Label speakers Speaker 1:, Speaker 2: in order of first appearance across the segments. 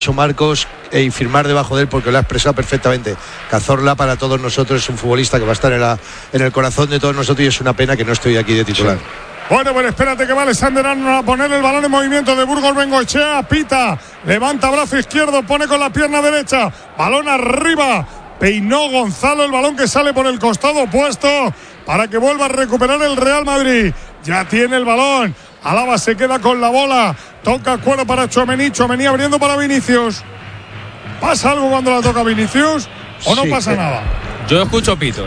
Speaker 1: Marcos y firmar debajo de él, porque lo ha expresado perfectamente. Cazorla para todos nosotros es un futbolista que va a estar en el corazón de todos nosotros, y es una pena que no estoy aquí de titular.
Speaker 2: Sí. Bueno, pues espérate que va Alexander Arnold a poner el balón en movimiento de Burgos Bengoechea, pita, levanta brazo izquierdo, pone con la pierna derecha, balón arriba, peinó Gonzalo el balón que sale por el costado opuesto para que vuelva a recuperar el Real Madrid. Ya tiene el balón, Alaba se queda con la bola, toca cuero para Tchouaméni abriendo para Vinicius. ¿Pasa algo cuando la toca Vinicius o no pasa nada?
Speaker 3: Yo escucho pitos.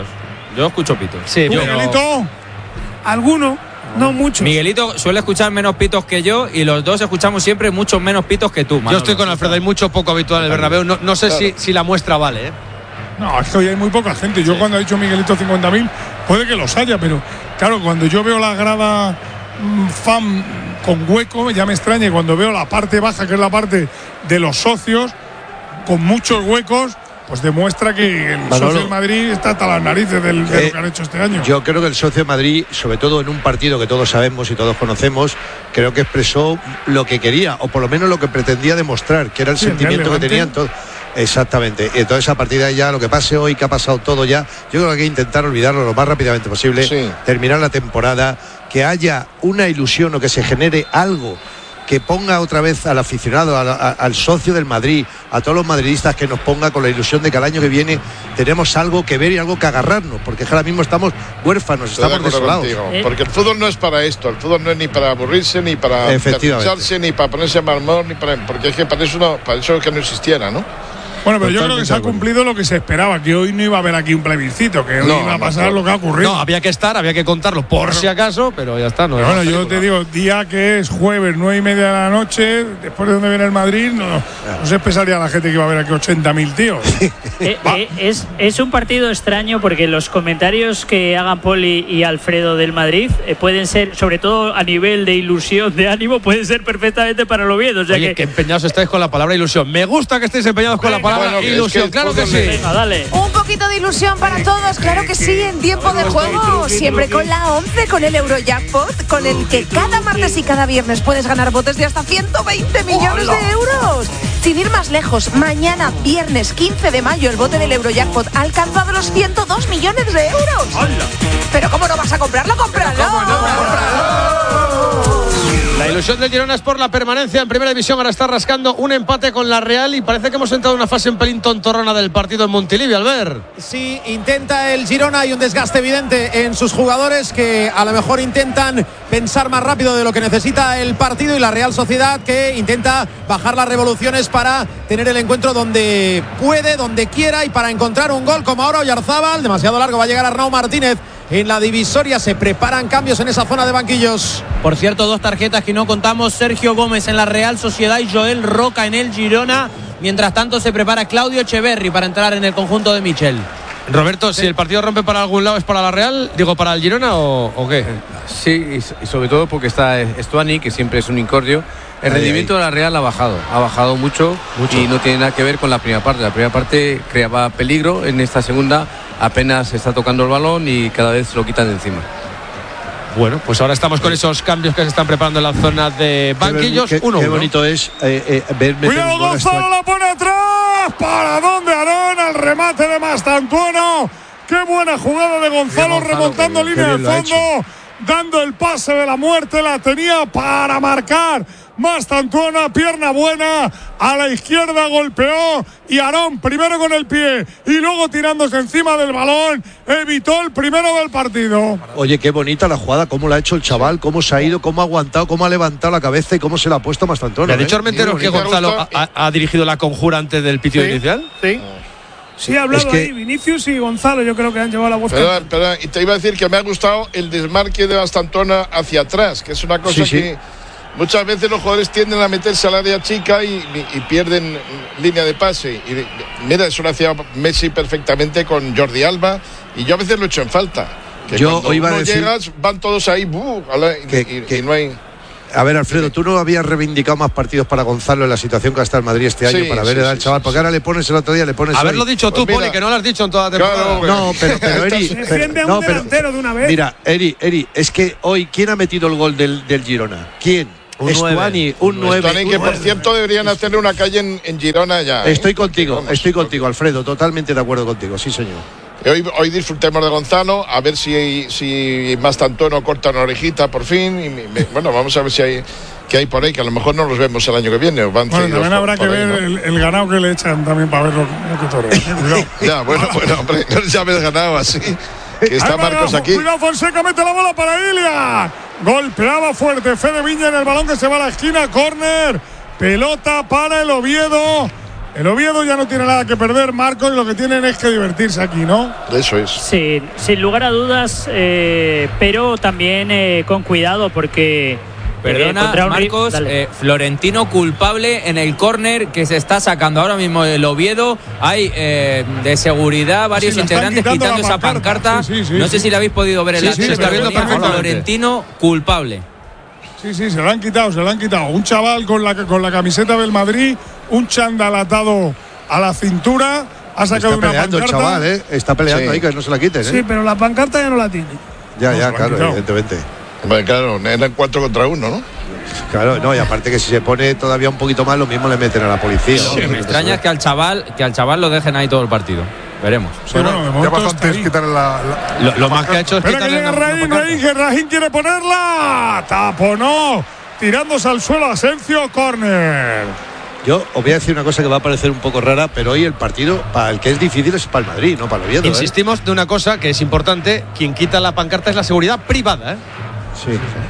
Speaker 2: Sí, Miguelito.
Speaker 4: Alguno, no muchos.
Speaker 3: Miguelito suele escuchar menos pitos que yo, y los dos escuchamos siempre muchos menos pitos que tú, Manolo.
Speaker 5: Yo estoy con Alfredo, hay mucho poco habitual en el Bernabéu. No sé si la muestra vale, ¿eh?
Speaker 2: No, es que hoy hay muy poca gente. Yo cuando ha dicho Miguelito 50.000, puede que los haya, pero claro, cuando yo veo la grada fan con hueco, ya me extraña, y cuando veo la parte baja, que es la parte de los socios, con muchos huecos, pues demuestra que el socio de Madrid está hasta las narices de lo que han hecho este año.
Speaker 1: Yo creo que el socio de Madrid, sobre todo en un partido que todos sabemos y todos conocemos, creo que expresó lo que quería, o por lo menos lo que pretendía demostrar, que era el sentimiento que tenían todos. Exactamente. Y entonces a partir de ahí ya lo que pase hoy, que ha pasado todo ya, yo creo que hay que intentar olvidarlo lo más rápidamente posible, terminar la temporada, que haya una ilusión o que se genere algo que ponga otra vez al aficionado, al socio del Madrid, a todos los madridistas, que nos ponga con la ilusión de que al año que viene tenemos algo que ver y algo que agarrarnos, porque ahora mismo estamos huérfanos, estamos desolados.
Speaker 6: Porque el fútbol no es para esto, el fútbol no es ni para aburrirse, ni para derrocharse, ni para ponerse mal humor, porque es que para eso que no existiera, ¿no?
Speaker 2: Bueno, pero yo creo que se ha cumplido lo que se esperaba, que hoy no iba a haber aquí un plebiscito, que hoy iba a pasar lo que ha ocurrido.
Speaker 5: No, había que contarlo por si acaso, pero ya está.
Speaker 2: Bueno, yo te digo, día que es jueves, 9:30 de la noche, después de donde viene el Madrid, no se pensaría la gente que iba a haber aquí 80.000 tíos.
Speaker 7: Es un partido extraño, porque los comentarios que hagan Poli y Alfredo del Madrid pueden ser, sobre todo a nivel de ilusión, de ánimo, pueden ser perfectamente para lo bien. O sea,
Speaker 5: oye, que empeñados estáis con la palabra ilusión. Me gusta que estéis empeñados con la palabra ilusión, claro que sí.
Speaker 7: Venga, dale.
Speaker 8: Un poquito de ilusión para todos, claro que sí, en tiempo de juego. Siempre con la 11, con el Eurojackpot, con el que cada martes y cada viernes puedes ganar botes de hasta 120 millones de euros. Sin ir más lejos, mañana, viernes 15 de mayo, el bote del Eurojackpot ha alcanzado los 102 millones de euros. Pero ¿cómo no vas a comprarlo? ¡Cómpralo!
Speaker 5: La ilusión del Girona es por la permanencia en primera división. Ahora está rascando un empate con la Real y parece que hemos entrado en una fase un pelín tontorrona del partido en Montilivi, Albert.
Speaker 9: Sí, intenta el Girona, hay un desgaste evidente en sus jugadores que a lo mejor intentan pensar más rápido de lo que necesita el partido, y la Real Sociedad que intenta bajar las revoluciones para tener el encuentro donde puede, donde quiera, y para encontrar un gol como ahora Oyarzábal. Demasiado largo, va a llegar Arnau Martínez en la divisoria. Se preparan cambios en esa zona de banquillos.
Speaker 10: Por cierto, 2 tarjetas que no contamos: Sergio Gómez en la Real Sociedad y Joel Roca en el Girona. Mientras tanto se prepara Claudio Echeverri para entrar en el conjunto de Michel.
Speaker 5: Roberto, si el partido rompe para algún lado, ¿es para la Real? Digo, ¿para el Girona o qué?
Speaker 11: Sí, y sobre todo porque está Stuani, que siempre es un incordio. El rendimiento de la Real ha bajado mucho y no tiene nada que ver con la primera parte. La primera parte creaba peligro, en esta segunda apenas está tocando el balón y cada vez se lo quitan de encima.
Speaker 5: Bueno, pues ahora estamos con esos cambios que se están preparando en la zona de banquillos.
Speaker 1: Qué bonito es ver.
Speaker 2: Cuidado, Gonzalo la pone atrás. ¿Para dónde, Aarón? Al remate de Mastantuono. Qué buena jugada de Gonzalo, remontando línea de fondo, dando el pase de la muerte. La tenía para marcar Mastantuono, pierna buena, a la izquierda golpeó, y Aarón primero con el pie y luego tirándose encima del balón evitó el primero del partido.
Speaker 1: Oye, qué bonita la jugada, cómo la ha hecho el chaval, cómo se ha ido, cómo ha aguantado, cómo ha levantado la cabeza y cómo se la ha puesto Mastantuono.
Speaker 5: ¿Le ha dicho Armenteros que Gonzalo ha dirigido la conjura antes del pitido inicial?
Speaker 4: Sí, ha hablado ahí Vinicius y Gonzalo, yo creo que han llevado la voz.
Speaker 6: Pero, y te iba a decir que me ha gustado el desmarque de Mastantuono hacia atrás, que es una cosa que muchas veces los jugadores tienden a meterse al área chica y pierden línea de pase. Y mira, eso lo hacía Messi perfectamente con Jordi Alba, y yo a veces lo echo en falta. Que
Speaker 1: yo
Speaker 6: cuando
Speaker 1: iba a decir
Speaker 6: llegas, van todos ahí, y no hay.
Speaker 1: A ver, Alfredo, tú no habías reivindicado más partidos para Gonzalo en la situación que está el Madrid este año, para verle al chaval, porque ahora le pones el otro día, le pones.
Speaker 5: Haberlo dicho tú, Poli, que no lo has dicho en toda la temporada.
Speaker 1: No, pero Eri.
Speaker 4: Defiende a un delantero de una vez.
Speaker 1: Mira, Eri, es que hoy, ¿quién ha metido el gol del Girona? ¿Quién? Estuani, un 9.
Speaker 6: Estuani, que por cierto deberían hacerle una calle en Girona ya.
Speaker 1: Estoy contigo, Alfredo, totalmente de acuerdo contigo, sí señor.
Speaker 6: Hoy disfrutemos de Gonzalo, a ver si Mastantuono corta una orejita por fin. Bueno, vamos a ver si hay que hay por ahí, que a lo mejor no los vemos el año que viene. Van
Speaker 2: también habrá que ver, ¿no? el ganado que le echan también para ver lo que torea.
Speaker 6: Ya, bueno, hombre, no ya ves ganado así. Que está Marcos aquí.
Speaker 2: Cuidado, Fonseca mete la bola para Ilia. Golpeaba fuerte Fede Viña en el balón que se va a la esquina. Córner. Pelota para el Oviedo. El Oviedo ya no tiene nada que perder, Marcos, y lo que tienen es que divertirse aquí, ¿no?
Speaker 6: Eso es.
Speaker 7: Sí, sin lugar a dudas, pero también con cuidado porque...
Speaker 3: Perdona, Marcos, Florentino culpable en el córner que se está sacando ahora mismo el Oviedo. Hay de seguridad varios integrantes quitando esa pancarta. No sé si la habéis podido ver en la
Speaker 2: se está viendo perfectamente.
Speaker 3: Florentino culpable.
Speaker 2: Sí, se la han quitado. Un chaval con la camiseta del Madrid, un chándal atado a la cintura, ha sacado una pancarta.
Speaker 1: El chaval, está peleando ahí, que no se la quiten.
Speaker 4: Sí, pero la pancarta ya no la tiene.
Speaker 1: Ya, claro, evidentemente.
Speaker 6: Bueno, claro, eran 4 contra 1, ¿no?
Speaker 1: Claro, no, y aparte que si se pone todavía un poquito más, lo mismo le meten a la policía.
Speaker 3: Sí, me extraña que al chaval lo dejen ahí todo el partido. Veremos.
Speaker 2: Sí, bueno,
Speaker 12: ya bastante es quitarle
Speaker 3: lo más que ha hecho es quitarle.
Speaker 2: Que Rahim quiere ponerla. Taponó. Tirándose al suelo Asencio, córner.
Speaker 1: Yo os voy a decir una cosa que va a parecer un poco rara, pero hoy el partido, para el que es difícil, es para el Madrid, no para el Oviedo.
Speaker 5: Insistimos de una cosa que es importante: quien quita la pancarta es la seguridad privada.
Speaker 1: Sí.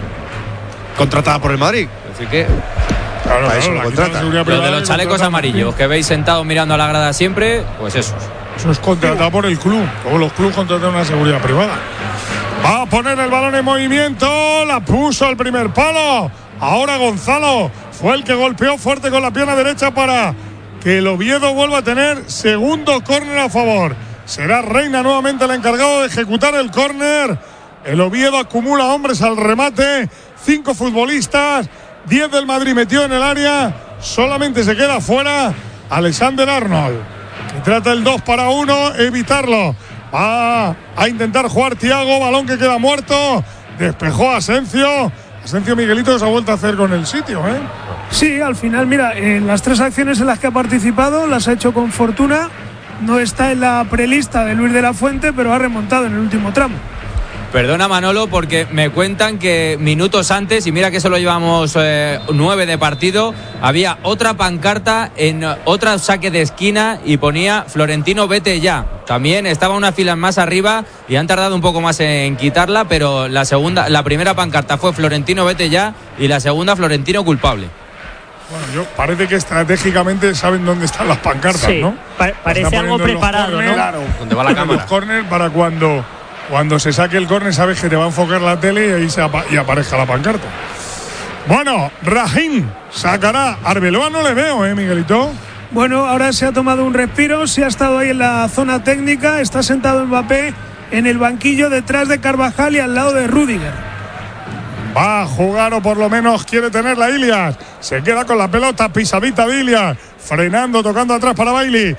Speaker 5: Contratada por el Madrid.
Speaker 3: Así que.
Speaker 2: Claro,
Speaker 1: para eso lo contratan.
Speaker 3: Los de los chalecos amarillos que veis sentados mirando a la grada siempre, pues eso.
Speaker 2: Eso es contratado por el club. Como los clubes contratan una seguridad privada. Va a poner el balón en movimiento. La puso al primer palo. Ahora Gonzalo fue el que golpeó fuerte con la pierna derecha para que el Oviedo vuelva a tener segundo córner a favor. Será Reina nuevamente el encargado de ejecutar el córner. El Oviedo acumula hombres al remate. 5 futbolistas. 10 del Madrid metió en el área. Solamente se queda fuera Alexander Arnold, que trata el 2-1, evitarlo. Va a intentar jugar Thiago. Balón que queda muerto. Despejó a Asencio. Miguelito se ha vuelto a hacer con el sitio, ¿eh?
Speaker 4: Sí, al final, mira, en las 3 acciones en las que ha participado las ha hecho con fortuna. No está en la prelista de Luis de la Fuente, pero ha remontado en el último tramo.
Speaker 3: Perdona, Manolo, porque me cuentan que minutos antes, y mira que solo llevamos 9 de partido, había otra pancarta en otro saque de esquina y ponía Florentino, vete ya. También estaba una fila más arriba y han tardado un poco más en quitarla, pero la primera pancarta fue Florentino, vete ya, y la segunda Florentino, culpable.
Speaker 2: Bueno, parece que estratégicamente saben dónde están las pancartas,
Speaker 7: sí,
Speaker 2: ¿no?
Speaker 7: Parece algo preparado, ¿no?
Speaker 2: Claro,
Speaker 3: donde va la cámara.
Speaker 2: Los córner para cuando se saque el córner sabes que te va a enfocar la tele y ahí y aparezca la pancarta. Bueno, Rahim sacará. Arbeloa no le veo, Miguelito.
Speaker 4: Bueno, ahora se ha tomado un respiro, se ha estado ahí en la zona técnica, está sentado Mbappé en el banquillo detrás de Carvajal y al lado de Rüdiger.
Speaker 2: Va a jugar, o por lo menos quiere tenerla Ilias. Se queda con la pelota, pisadita de Ilias. Frenando, tocando atrás para Bailey.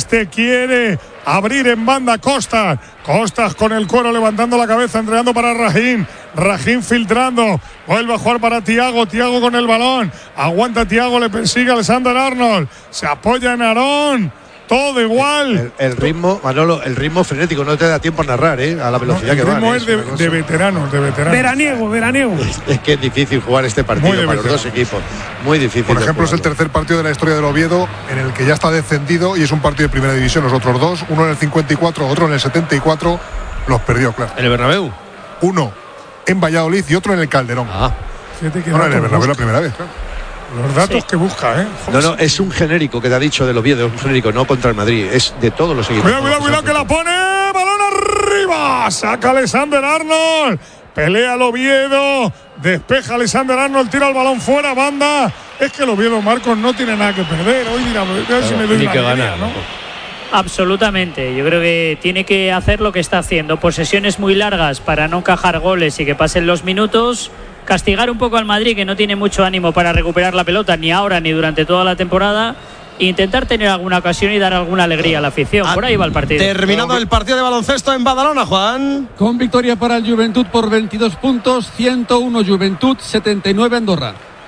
Speaker 2: Quiere abrir en banda Costas. Costas con el cuero levantando la cabeza, entregando para Rahim. Rahim filtrando. Vuelve a jugar para Thiago. Thiago con el balón. Aguanta Thiago, le persigue Alexander Arnold. Se apoya en Aarón. Todo igual.
Speaker 1: El ritmo, Manolo, el ritmo frenético, no te da tiempo a narrar, a la velocidad que va.
Speaker 2: El ritmo es de veteranos,
Speaker 4: Veraniego.
Speaker 1: Es que es difícil jugar este partido para los dos equipos. Muy difícil.
Speaker 12: Por ejemplo, es el tercer partido de la historia del Oviedo en el que ya está descendido y es un partido de primera división. Los otros dos, uno en el 54, otro en el 74, los perdió, claro.
Speaker 5: ¿En el Bernabéu?
Speaker 12: Uno en Valladolid y otro en el Calderón. No, en el Bernabéu la primera vez, claro.
Speaker 2: Los datos que busca,
Speaker 1: No, es un genérico que te ha dicho del Oviedo, es un genérico, no contra el Madrid, es de todos los equipos.
Speaker 2: Cuidado que la pone, balón arriba, saca Alexander Arnold, pelea el Oviedo, despeja Alexander Arnold, tira el balón fuera, banda. Es que el Oviedo, Marcos, no tiene nada que perder. Hoy dirá, si me doy
Speaker 5: ni que ganar,
Speaker 2: ¿no?
Speaker 7: Absolutamente, yo creo que tiene que hacer lo que está haciendo, posesiones muy largas para no encajar goles y que pasen los minutos. Castigar un poco al Madrid, que no tiene mucho ánimo para recuperar la pelota, ni ahora ni durante toda la temporada. Intentar tener alguna ocasión y dar alguna alegría a la afición. Por ahí va el partido.
Speaker 5: Terminado el partido de baloncesto en Badalona, Juan.
Speaker 13: Con victoria para el Juventud por 22 puntos, 101 Juventud, 79 Andorra.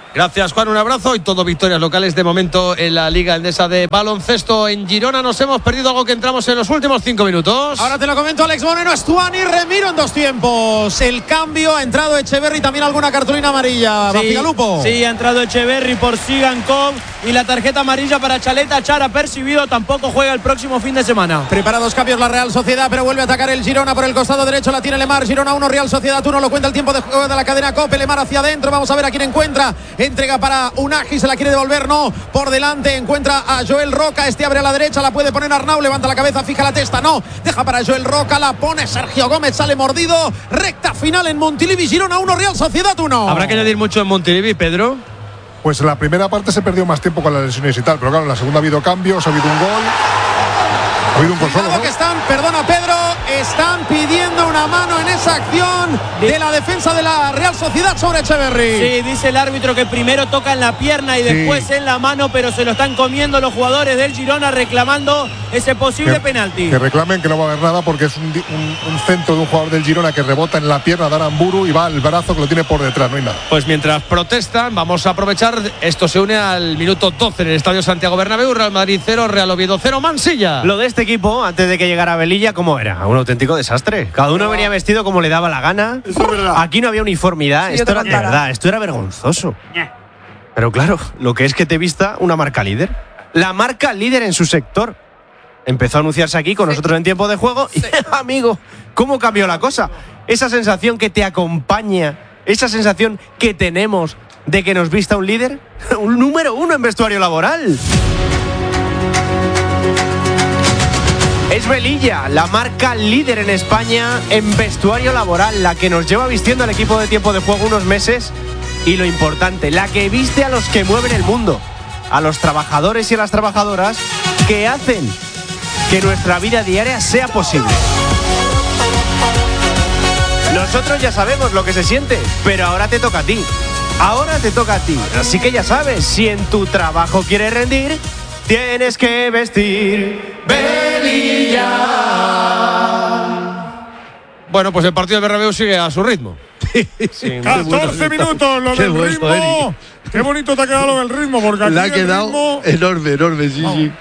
Speaker 5: Gracias, Juan, un abrazo y todo victorias locales de momento en la Liga Endesa de baloncesto en Girona. Nos hemos perdido algo que entramos en los últimos 5 minutos.
Speaker 9: Ahora te lo comento, Alex Moreno. Stuani, Remiro en 2 tiempos. El cambio, ha entrado Echeverri, también alguna cartulina amarilla. Bafigalupo.
Speaker 10: Sí, ha entrado Echeverri por Sigankov y la tarjeta amarilla para Chaleta Chara percibido. Tampoco juega el próximo fin de semana.
Speaker 9: Prepara 2 cambios la Real Sociedad, pero vuelve a atacar el Girona por el costado derecho. La tiene Lemar. Girona 1, Real Sociedad 1. Lo cuenta el tiempo de juego de la cadena COPE. Lemar hacia adentro. Vamos a ver a quién encuentra. Entrega para Unagi, se la quiere devolver, no, por delante encuentra a Joel Roca, este abre a la derecha, la puede poner Arnau, levanta la cabeza, fija la testa, no, deja para Joel Roca, la pone Sergio Gómez, sale mordido, recta final en Montilivi, Girona 1, Real Sociedad 1.
Speaker 5: Habrá que añadir mucho en Montilivi, Pedro.
Speaker 12: Pues en la primera parte se perdió más tiempo con las lesiones y tal, pero claro, en la segunda ha habido cambios, ha habido un gol. Ha habido un gol solo, ¿no?
Speaker 9: Que están, perdona Pedro, están pidiendo una mano en esa acción de la defensa de la Real Sociedad sobre Echeverri.
Speaker 10: Sí, dice el árbitro que primero toca en la pierna y después en la mano, pero se lo están comiendo los jugadores del Girona reclamando ese posible penalti.
Speaker 12: Que reclamen, que no va a haber nada porque es un centro de un jugador del Girona que rebota en la pierna de Aramburu y va al brazo que lo tiene por detrás, no hay nada.
Speaker 5: Pues mientras protestan, vamos a aprovechar, esto se une al minuto 12 en el Estadio Santiago Bernabéu, Real Madrid 0, Real Oviedo 0, Mansilla.
Speaker 13: Lo de este equipo, antes de que llegara Velilla, ¿cómo era? Un auténtico desastre. Cada uno venía vestido como le daba la gana.
Speaker 6: Eso es verdad.
Speaker 13: Aquí no había uniformidad.
Speaker 8: Sí,
Speaker 13: esto era de verdad, esto era vergonzoso. Pero claro, lo que es que te vista una marca líder. La marca líder en su sector. Empezó a anunciarse aquí con nosotros en tiempo de juego. Y, amigo, ¿cómo cambió la cosa? Esa sensación que te acompaña, esa sensación que tenemos de que nos vista un líder, un número 1 en vestuario laboral. Es Velilla, la marca líder en España en vestuario laboral, la que nos lleva vistiendo al equipo de tiempo de juego unos meses y lo importante, la que viste a los que mueven el mundo, a los trabajadores y a las trabajadoras que hacen que nuestra vida diaria sea posible. Nosotros ya sabemos lo que se siente, pero ahora te toca a ti. Ahora te toca a ti. Así que ya sabes, si en tu trabajo quieres rendir, tienes que vestir Velilla.
Speaker 5: Bueno, pues el partido del Bernabéu sigue a su ritmo.
Speaker 2: Sí, 14 minutos, lo del ritmo. Qué bonito te ha quedado lo del ritmo, porque aquí
Speaker 1: le ha quedado
Speaker 2: ritmo,
Speaker 1: enorme, sí, sí.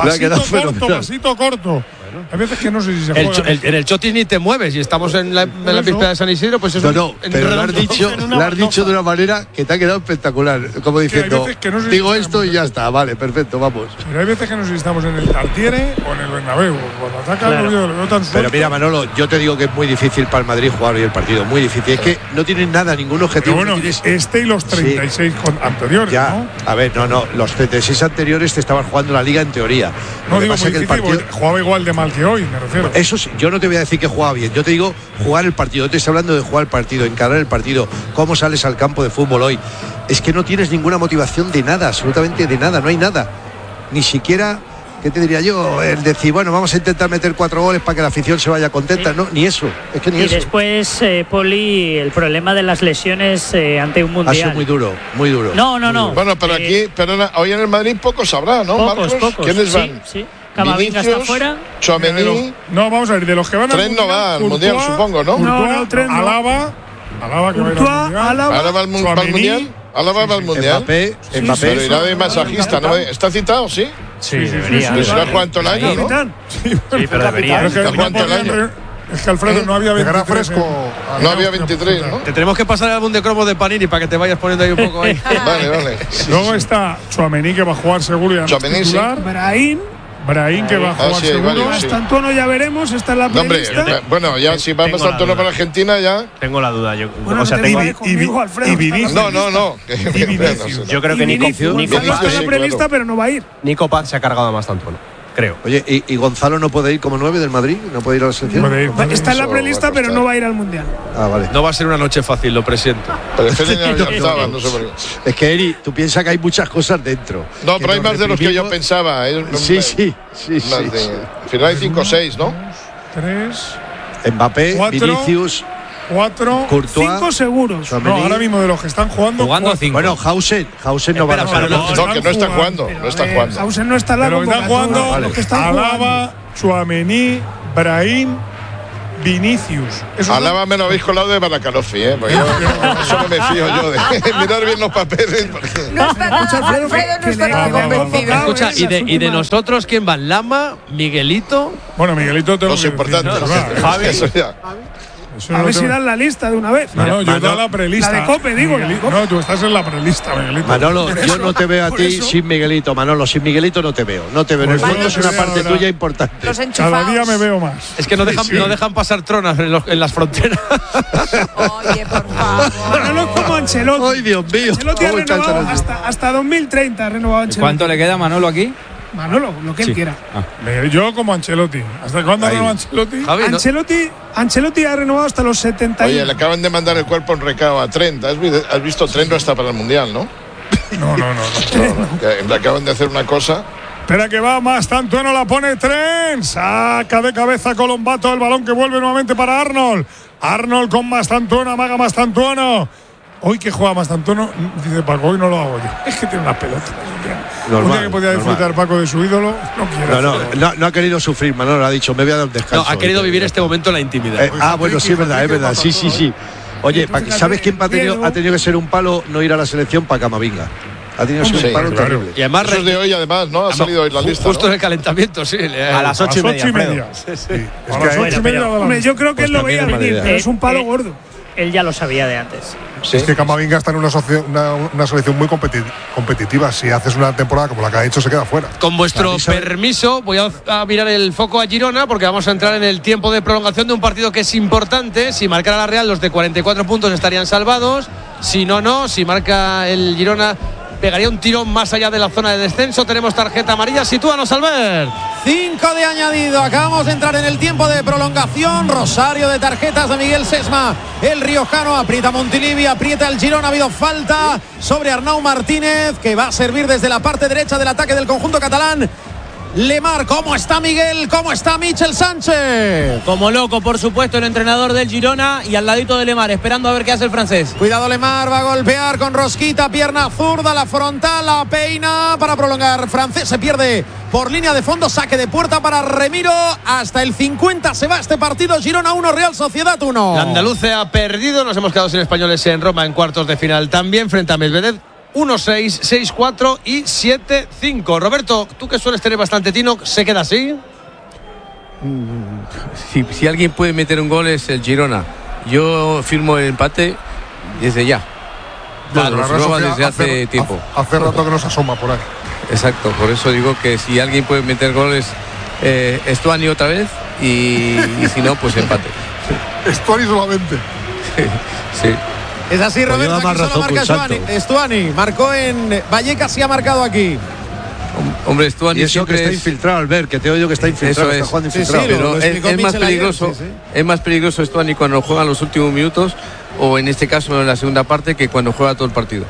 Speaker 2: Pasito corto. Hay veces que no sé si se juega.
Speaker 5: En el Chotis ni te mueves y estamos en la víspera de San Isidro, pues es
Speaker 1: no, pero lo has dicho de una manera que te ha quedado espectacular, como diciendo, que no sé digo si esto y ya está, vale, perfecto, vamos.
Speaker 2: Pero hay veces que no sé si estamos en el Tartiere o en el Bernabéu. Cuando atacan lo veo tan suelto.
Speaker 1: Pero mira, Manolo, yo te digo que es muy difícil para el Madrid jugar hoy el partido, muy difícil. Es que no tienen nada, ningún objetivo.
Speaker 2: Pero bueno, y los 36 anteriores,
Speaker 1: ya,
Speaker 2: ¿no?
Speaker 1: A ver, no, los 36 anteriores te estaban jugando la Liga en teoría.
Speaker 2: No digo muy difícil, jugaba igual de mal que hoy, me refiero.
Speaker 1: Eso sí, yo no te voy a decir que jugaba bien, yo te digo jugar el partido, yo te estoy hablando de jugar el partido, encarar el partido, cómo sales al campo de fútbol hoy. Es que no tienes ninguna motivación de nada, absolutamente de nada, no hay nada. Ni siquiera, ¿qué te diría yo? El decir, bueno, vamos a intentar meter 4 goles para que la afición se vaya contenta, no, ni eso, es que ni eso.
Speaker 7: Y después, Poli, el problema de las lesiones ante un mundial.
Speaker 1: Ha sido muy duro, muy duro.
Speaker 7: No.
Speaker 6: Bueno, pero aquí, perdona, hoy en el Madrid pocos habrá, ¿no, Marcos?
Speaker 7: ¿Quiénes van? Sí. Camavinga está fuera.
Speaker 6: Tchouaméni.
Speaker 2: No, vamos a ver, de los que van
Speaker 6: Tren no va al mundial, supongo, ¿no?
Speaker 2: No, Tren no. Alaba que va
Speaker 6: al mundial. Alaba va al mundial.
Speaker 1: Mbappé.
Speaker 6: Pero irá de masajista, ¿no? ¿Está citado, sí?
Speaker 13: Sí, debería.
Speaker 6: Pero será Juan todo el año, ¿no?
Speaker 13: Sí, pero debería.
Speaker 6: Juan todo el año.
Speaker 2: Es que Alfredo no había 23.
Speaker 12: Fresco.
Speaker 6: No había 23, ¿no?
Speaker 5: Te tenemos que pasar el álbum de cromos de Panini para que te vayas poniendo ahí un poco ahí.
Speaker 6: Vale.
Speaker 2: Luego está Tchouaméni, que va a jugar seguro y
Speaker 6: titular.
Speaker 4: Brahim,
Speaker 2: que va a jugar seguro.
Speaker 4: Hasta Antonio ya veremos, está en la prelista.
Speaker 6: Bueno, ya si vamos a Antonio para Argentina ya.
Speaker 13: Tengo la duda,
Speaker 4: Bueno, o sea, tengo y Vinicius.
Speaker 6: No.
Speaker 13: Yo creo que Nico
Speaker 4: Paz está en la prelista, pero no va a ir.
Speaker 13: Nico Paz se ha cargado a más Antonio. Creo.
Speaker 1: Oye, ¿y Gonzalo no puede ir como 9 del Madrid? ¿No puede ir a la selección?
Speaker 4: Está en la prelista, pero no va a ir al Mundial.
Speaker 1: Ah, vale.
Speaker 5: No va a ser una noche fácil, lo presiento.
Speaker 6: Pero es que
Speaker 1: es que, Eri, tú piensas que hay muchas cosas dentro.
Speaker 6: No, pero hay más de los que yo pensaba.
Speaker 1: Sí.
Speaker 6: Al final hay 5 o 6, ¿no?
Speaker 2: 3.
Speaker 1: Mbappé,
Speaker 2: 4,
Speaker 1: Vinicius.
Speaker 2: 4,
Speaker 1: Courtois,
Speaker 4: 5 seguros.
Speaker 2: No, ahora mismo de los que están jugando
Speaker 3: 5.
Speaker 1: Bueno, Hausen no va a jugar.
Speaker 6: No, que no está jugando.
Speaker 4: Hausen no está en la
Speaker 2: convocatoria. Pero están jugando Alaba, Tchouaméni, Brahim, Vinicius.
Speaker 6: Alaba me lo habéis colado de Baracalofi, porque eso no me fío yo de mirar bien los papeles. Porque...
Speaker 8: No está nada, Alfredo no está nada convencido.
Speaker 5: Escucha, y de nosotros, ¿quién van? Lama, Miguelito.
Speaker 2: Bueno, Miguelito tengo
Speaker 6: los importantes.
Speaker 2: Javi.
Speaker 6: Eso ya.
Speaker 4: A ver si dan la lista de una vez.
Speaker 2: No, yo he dado la prelista.
Speaker 4: La de Cope, digo.
Speaker 2: No, tú estás en la prelista, Miguelito.
Speaker 1: Manolo, yo no te veo a ti sin Miguelito. Manolo, sin Miguelito no te veo. No te veo. En el fondo es una parte tuya importante.
Speaker 2: Cada día me veo más.
Speaker 5: Es que no dejan pasar tronas en las fronteras.
Speaker 8: Oye, por favor.
Speaker 4: Manolo es como Ancelotti.
Speaker 1: Ay, Dios mío.
Speaker 4: Ancelotti ha renovado hasta 2030. Ha renovado Ancelotti.
Speaker 3: ¿Cuánto le queda a Manolo aquí?
Speaker 4: Manolo, lo que él quiera.
Speaker 2: Yo como Ancelotti. ¿Hasta cuándo renovó Ancelotti?
Speaker 5: Javi, ¿no?
Speaker 4: Ancelotti ha renovado hasta los 70.
Speaker 6: Oye, le acaban de mandar el cuerpo en recado a Trent. ¿Has visto? Trent no está para el Mundial, ¿no?
Speaker 2: No.
Speaker 6: Le acaban de hacer una cosa.
Speaker 2: Espera que va Mastantuono, la pone Trent. Saca de cabeza Colombato el balón que vuelve nuevamente para Arnold. Arnold con Mastantuono, amaga Mastantuono. Hoy que juega Mastantuono, dice Paco, hoy no lo hago yo. Es que tiene unas pelotas. Un día que podía disfrutar Paco de su ídolo, no quiere.
Speaker 1: No ha querido sufrir, Manolo, ha dicho, me voy a dar un descanso.
Speaker 5: No, ha querido vivir este momento en la intimidad.
Speaker 1: Bueno, sí, es verdad. Sí. Oye, ¿sabes quién ha tenido que ser un palo no ir a la selección? para Camavinga. Ha tenido que ser un palo terrible.
Speaker 5: Y además,
Speaker 6: eso es de hoy, además, ¿no? Ha salido hoy la lista.
Speaker 5: Justo
Speaker 6: en
Speaker 5: el calentamiento, sí.
Speaker 13: A las 8:30.
Speaker 2: A las 8:30.
Speaker 4: Hombre, yo creo que él lo veía venir, pero es un palo gordo.
Speaker 7: Él ya lo sabía de antes.
Speaker 12: Sí. Es que Camavinga está en una selección muy competitiva. Si haces una temporada como la que ha hecho, se queda fuera.
Speaker 5: Con vuestro permiso, voy a mirar el foco a Girona, porque vamos a entrar en el tiempo de prolongación de un partido que es importante. Si marcara la Real, los de 44 puntos estarían salvados. Si no. Si marca el Girona, pegaría un tirón más allá de la zona de descenso. Tenemos tarjeta amarilla. Sitúanos, Albert.
Speaker 9: 5 de añadido. Acabamos de entrar en el tiempo de prolongación. Rosario de tarjetas de Miguel Sesma. El riojano aprieta Montilivi, aprieta el Girona. Ha habido falta sobre Arnau Martínez, que va a servir desde la parte derecha del ataque del conjunto catalán. Lemar, ¿cómo está Miguel? ¿Cómo está Michel Sánchez?
Speaker 10: Como loco, por supuesto, el entrenador del Girona, y al ladito de Lemar, esperando a ver qué hace el francés.
Speaker 9: Cuidado, Lemar va a golpear con rosquita, pierna zurda, la frontal, la peina para prolongar. Francés se pierde por línea de fondo, saque de puerta para Remiro. Hasta el 50 se va este partido. Girona 1, Real Sociedad 1.
Speaker 5: La andaluce ha perdido, nos hemos quedado sin españoles en Roma en cuartos de final. También frente a Medvedev. 1-6, 6-4 y 7-5. Roberto, tú que sueles tener bastante tino, ¿se queda así?
Speaker 11: Si alguien puede meter un gol es el Girona. Yo firmo el empate desde ya.
Speaker 12: Claro,
Speaker 11: lo firmaba desde hace tiempo.
Speaker 12: Hace rato que nos asoma por ahí.
Speaker 11: Exacto, por eso digo que si alguien puede meter goles, Stuani otra vez y si no, pues empate.
Speaker 12: Stuani solamente.
Speaker 11: Sí.
Speaker 9: Es así, Roberto, aquí solo marca Stuani. Marcó en Vallecas y ha marcado aquí.
Speaker 11: Hombre, Stuani
Speaker 1: y eso que está infiltrado, Albert, que te oigo que está infiltrado, está jugando infiltrado.
Speaker 11: Pero es más peligroso, es más peligroso Stuani cuando juega en los últimos minutos, o en este caso en la segunda parte, que cuando juega todo el partido.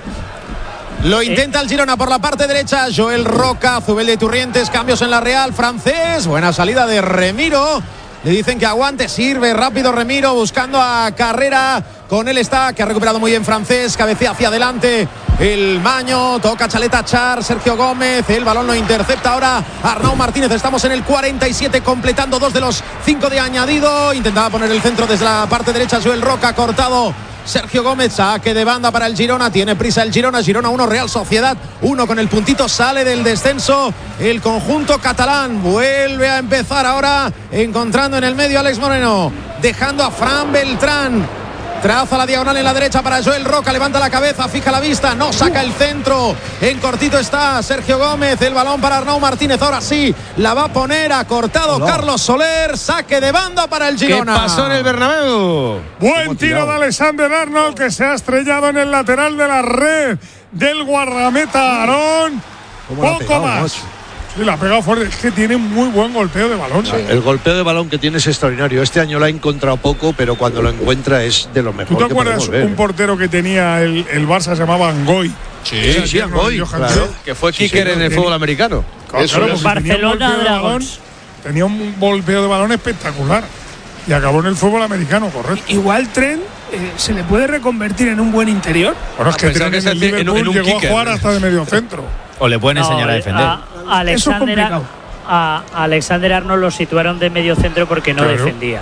Speaker 9: Lo intenta el Girona por la parte derecha. Joel Roca, Zubel de Turrientes, cambios en la Real. Francés, buena salida de Remiro. Le dicen que aguante, sirve rápido Remiro buscando a Carrera. Con él está, que ha recuperado muy bien Francés. Cabecea hacia adelante el Maño. Toca Chaleta Char, Sergio Gómez. El balón lo intercepta ahora Arnau Martínez. Estamos en el 47, completando 2 de los 5 de añadido. Intentaba poner el centro desde la parte derecha. Joel Roca, cortado Sergio Gómez. Saque de banda para el Girona. Tiene prisa el Girona. Girona 1, Real Sociedad 1 con el puntito. Sale del descenso el conjunto catalán. Vuelve a empezar ahora, encontrando en el medio a Alex Moreno, dejando a Fran Beltrán. Traza la diagonal en la derecha para Joel Roca. Levanta la cabeza, fija la vista, no saca el centro. En cortito está Sergio Gómez. El balón para Arnau Martínez. Ahora sí, la va a poner, ha cortado Carlos Soler. Saque de banda para el Girona.
Speaker 5: ¿Qué pasó en el Bernabéu?
Speaker 2: Buen tiro de Alexander Arnold, que se ha estrellado en el lateral de la red del guardameta Aarón. Poco más. Sí, la ha pegado fuerte. Es que tiene muy buen golpeo de balón.
Speaker 1: Sí. El golpeo de balón que tiene es extraordinario. Este año lo ha encontrado poco, pero cuando lo encuentra es de lo mejor.
Speaker 2: ¿Tú te acuerdas un portero que tenía el Barça, se llamaba Angoy?
Speaker 1: Sí, Angoy, claro.
Speaker 5: Que fue kicker en el fútbol americano.
Speaker 7: Claro, Barcelona Dragons.
Speaker 2: Tenía un golpeo de balón espectacular. Y acabó en el fútbol americano, correcto.
Speaker 4: Igual Trent se le puede reconvertir en un buen interior.
Speaker 2: Bueno, es que Trent en el Liverpool llegó a jugar hasta de medio centro.
Speaker 3: O le pueden enseñar a defender.
Speaker 7: A Alexander Arnold lo situaron de medio centro porque no defendía.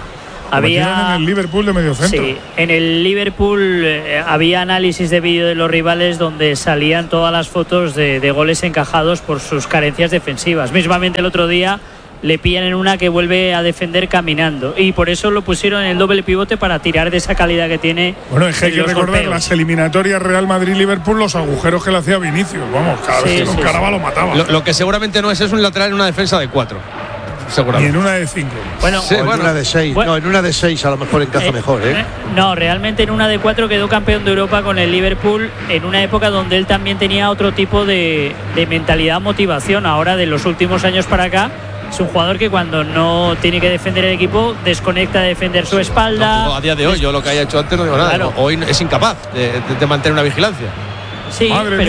Speaker 2: Había en el Liverpool de mediocentro.
Speaker 7: Sí, en el Liverpool había análisis de vídeo de los rivales donde salían todas las fotos de goles encajados por sus carencias defensivas. Mismamente el otro día le pillan en una que vuelve a defender caminando y por eso lo pusieron en el doble pivote para tirar de esa calidad que tiene.
Speaker 2: Bueno, es que hay que recordar las eliminatorias Real Madrid-Liverpool, los agujeros que le hacía Vinicius. Vamos, cada vez que lo encaraba lo mataba.
Speaker 5: Lo que seguramente no es un lateral en una defensa de 4.
Speaker 2: Ni en una de 5.
Speaker 1: Bueno, en una de 6.
Speaker 7: Bueno,
Speaker 1: no, en una de 6 a lo mejor encaja mejor, ¿eh?
Speaker 7: No, realmente en una de 4 quedó campeón de Europa con el Liverpool en una época donde él también tenía otro tipo de mentalidad, motivación. Ahora, de los últimos años para acá, es un jugador que cuando no tiene que defender el equipo desconecta de defender su espalda.
Speaker 5: No, a día de hoy, yo lo que haya hecho antes no digo nada. Claro. Hoy es incapaz de mantener una vigilancia.
Speaker 7: Sí,
Speaker 2: madre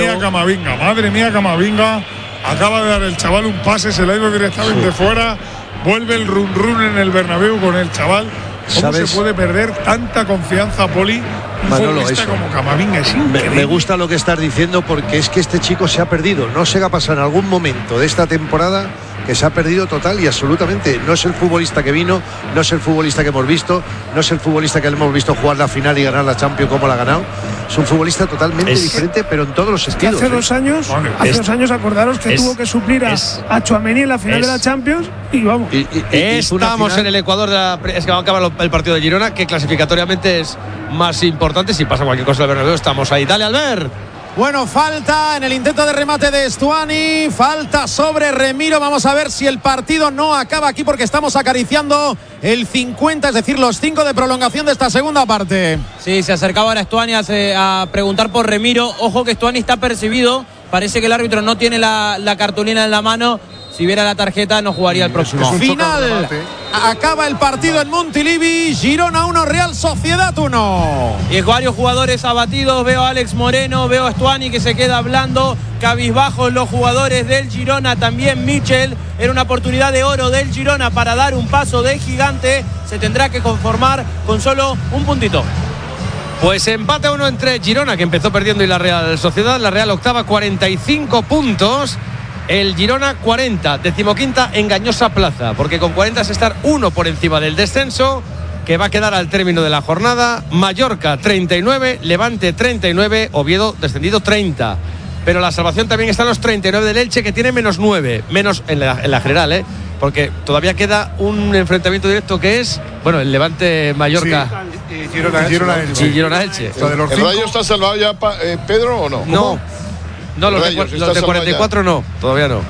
Speaker 2: mía, Camavinga. Acaba de dar el chaval un pase, se le ha ido directamente fuera. Vuelve el run en el Bernabéu con el chaval. ¿Cómo se puede perder tanta confianza, Poli? Un futbolista como Camavinga es increíble.
Speaker 1: Me gusta lo que estás diciendo porque es que este chico se ha perdido. No sé qué ha pasado en algún momento de esta temporada que se ha perdido total y absolutamente. No es el futbolista que vino, no es el futbolista que hemos visto, no es el futbolista que hemos visto jugar la final y ganar la Champions como la ha ganado. Es un futbolista totalmente diferente, pero en todos los estilos.
Speaker 4: Hace 2 años, acordaros que tuvo que suplir a Tchouaméni en la final de la Champions y vamos.
Speaker 5: Estamos en el Ecuador es que va a acabar el partido de Girona, que clasificatoriamente es más importante. Si pasa cualquier cosa del Bernabéu, estamos ahí. Dale, Albert.
Speaker 9: Bueno, falta en el intento de remate de Stuani, falta sobre Remiro. Vamos a ver si el partido no acaba aquí porque estamos acariciando el 50, es decir, los 5 de prolongación de esta segunda parte.
Speaker 10: Sí, se acercaba ahora Stuani a preguntar por Remiro. Ojo que Stuani está percibido, parece que el árbitro no tiene la cartulina en la mano. Si viera la tarjeta no jugaría el próximo.
Speaker 9: Final. Acaba el partido en Montilivi. Girona 1, Real Sociedad 1.
Speaker 10: Y varios jugadores abatidos. Veo a Alex Moreno, veo a Stuani que se queda hablando. Cabizbajos los jugadores del Girona. También Michel. Era una oportunidad de oro del Girona para dar un paso de gigante. Se tendrá que conformar con solo un puntito.
Speaker 5: Pues empate a 1 entre Girona, que empezó perdiendo, y la Real Sociedad. La Real octava, 45 puntos. El Girona 40, 15ª engañosa plaza, porque con 40 es estar 1 por encima del descenso, que va a quedar al término de la jornada. Mallorca 39, Levante 39, Oviedo descendido 30. Pero la salvación también está en los 39 del Elche, que tiene menos 9, menos en la general, porque todavía queda un enfrentamiento directo que es, bueno, el Levante Mallorca.
Speaker 12: Sí, Girona-Elche.
Speaker 6: ¿El Rayo está salvado ya, Pedro, o no?
Speaker 5: No. No, los de 44 no, todavía no.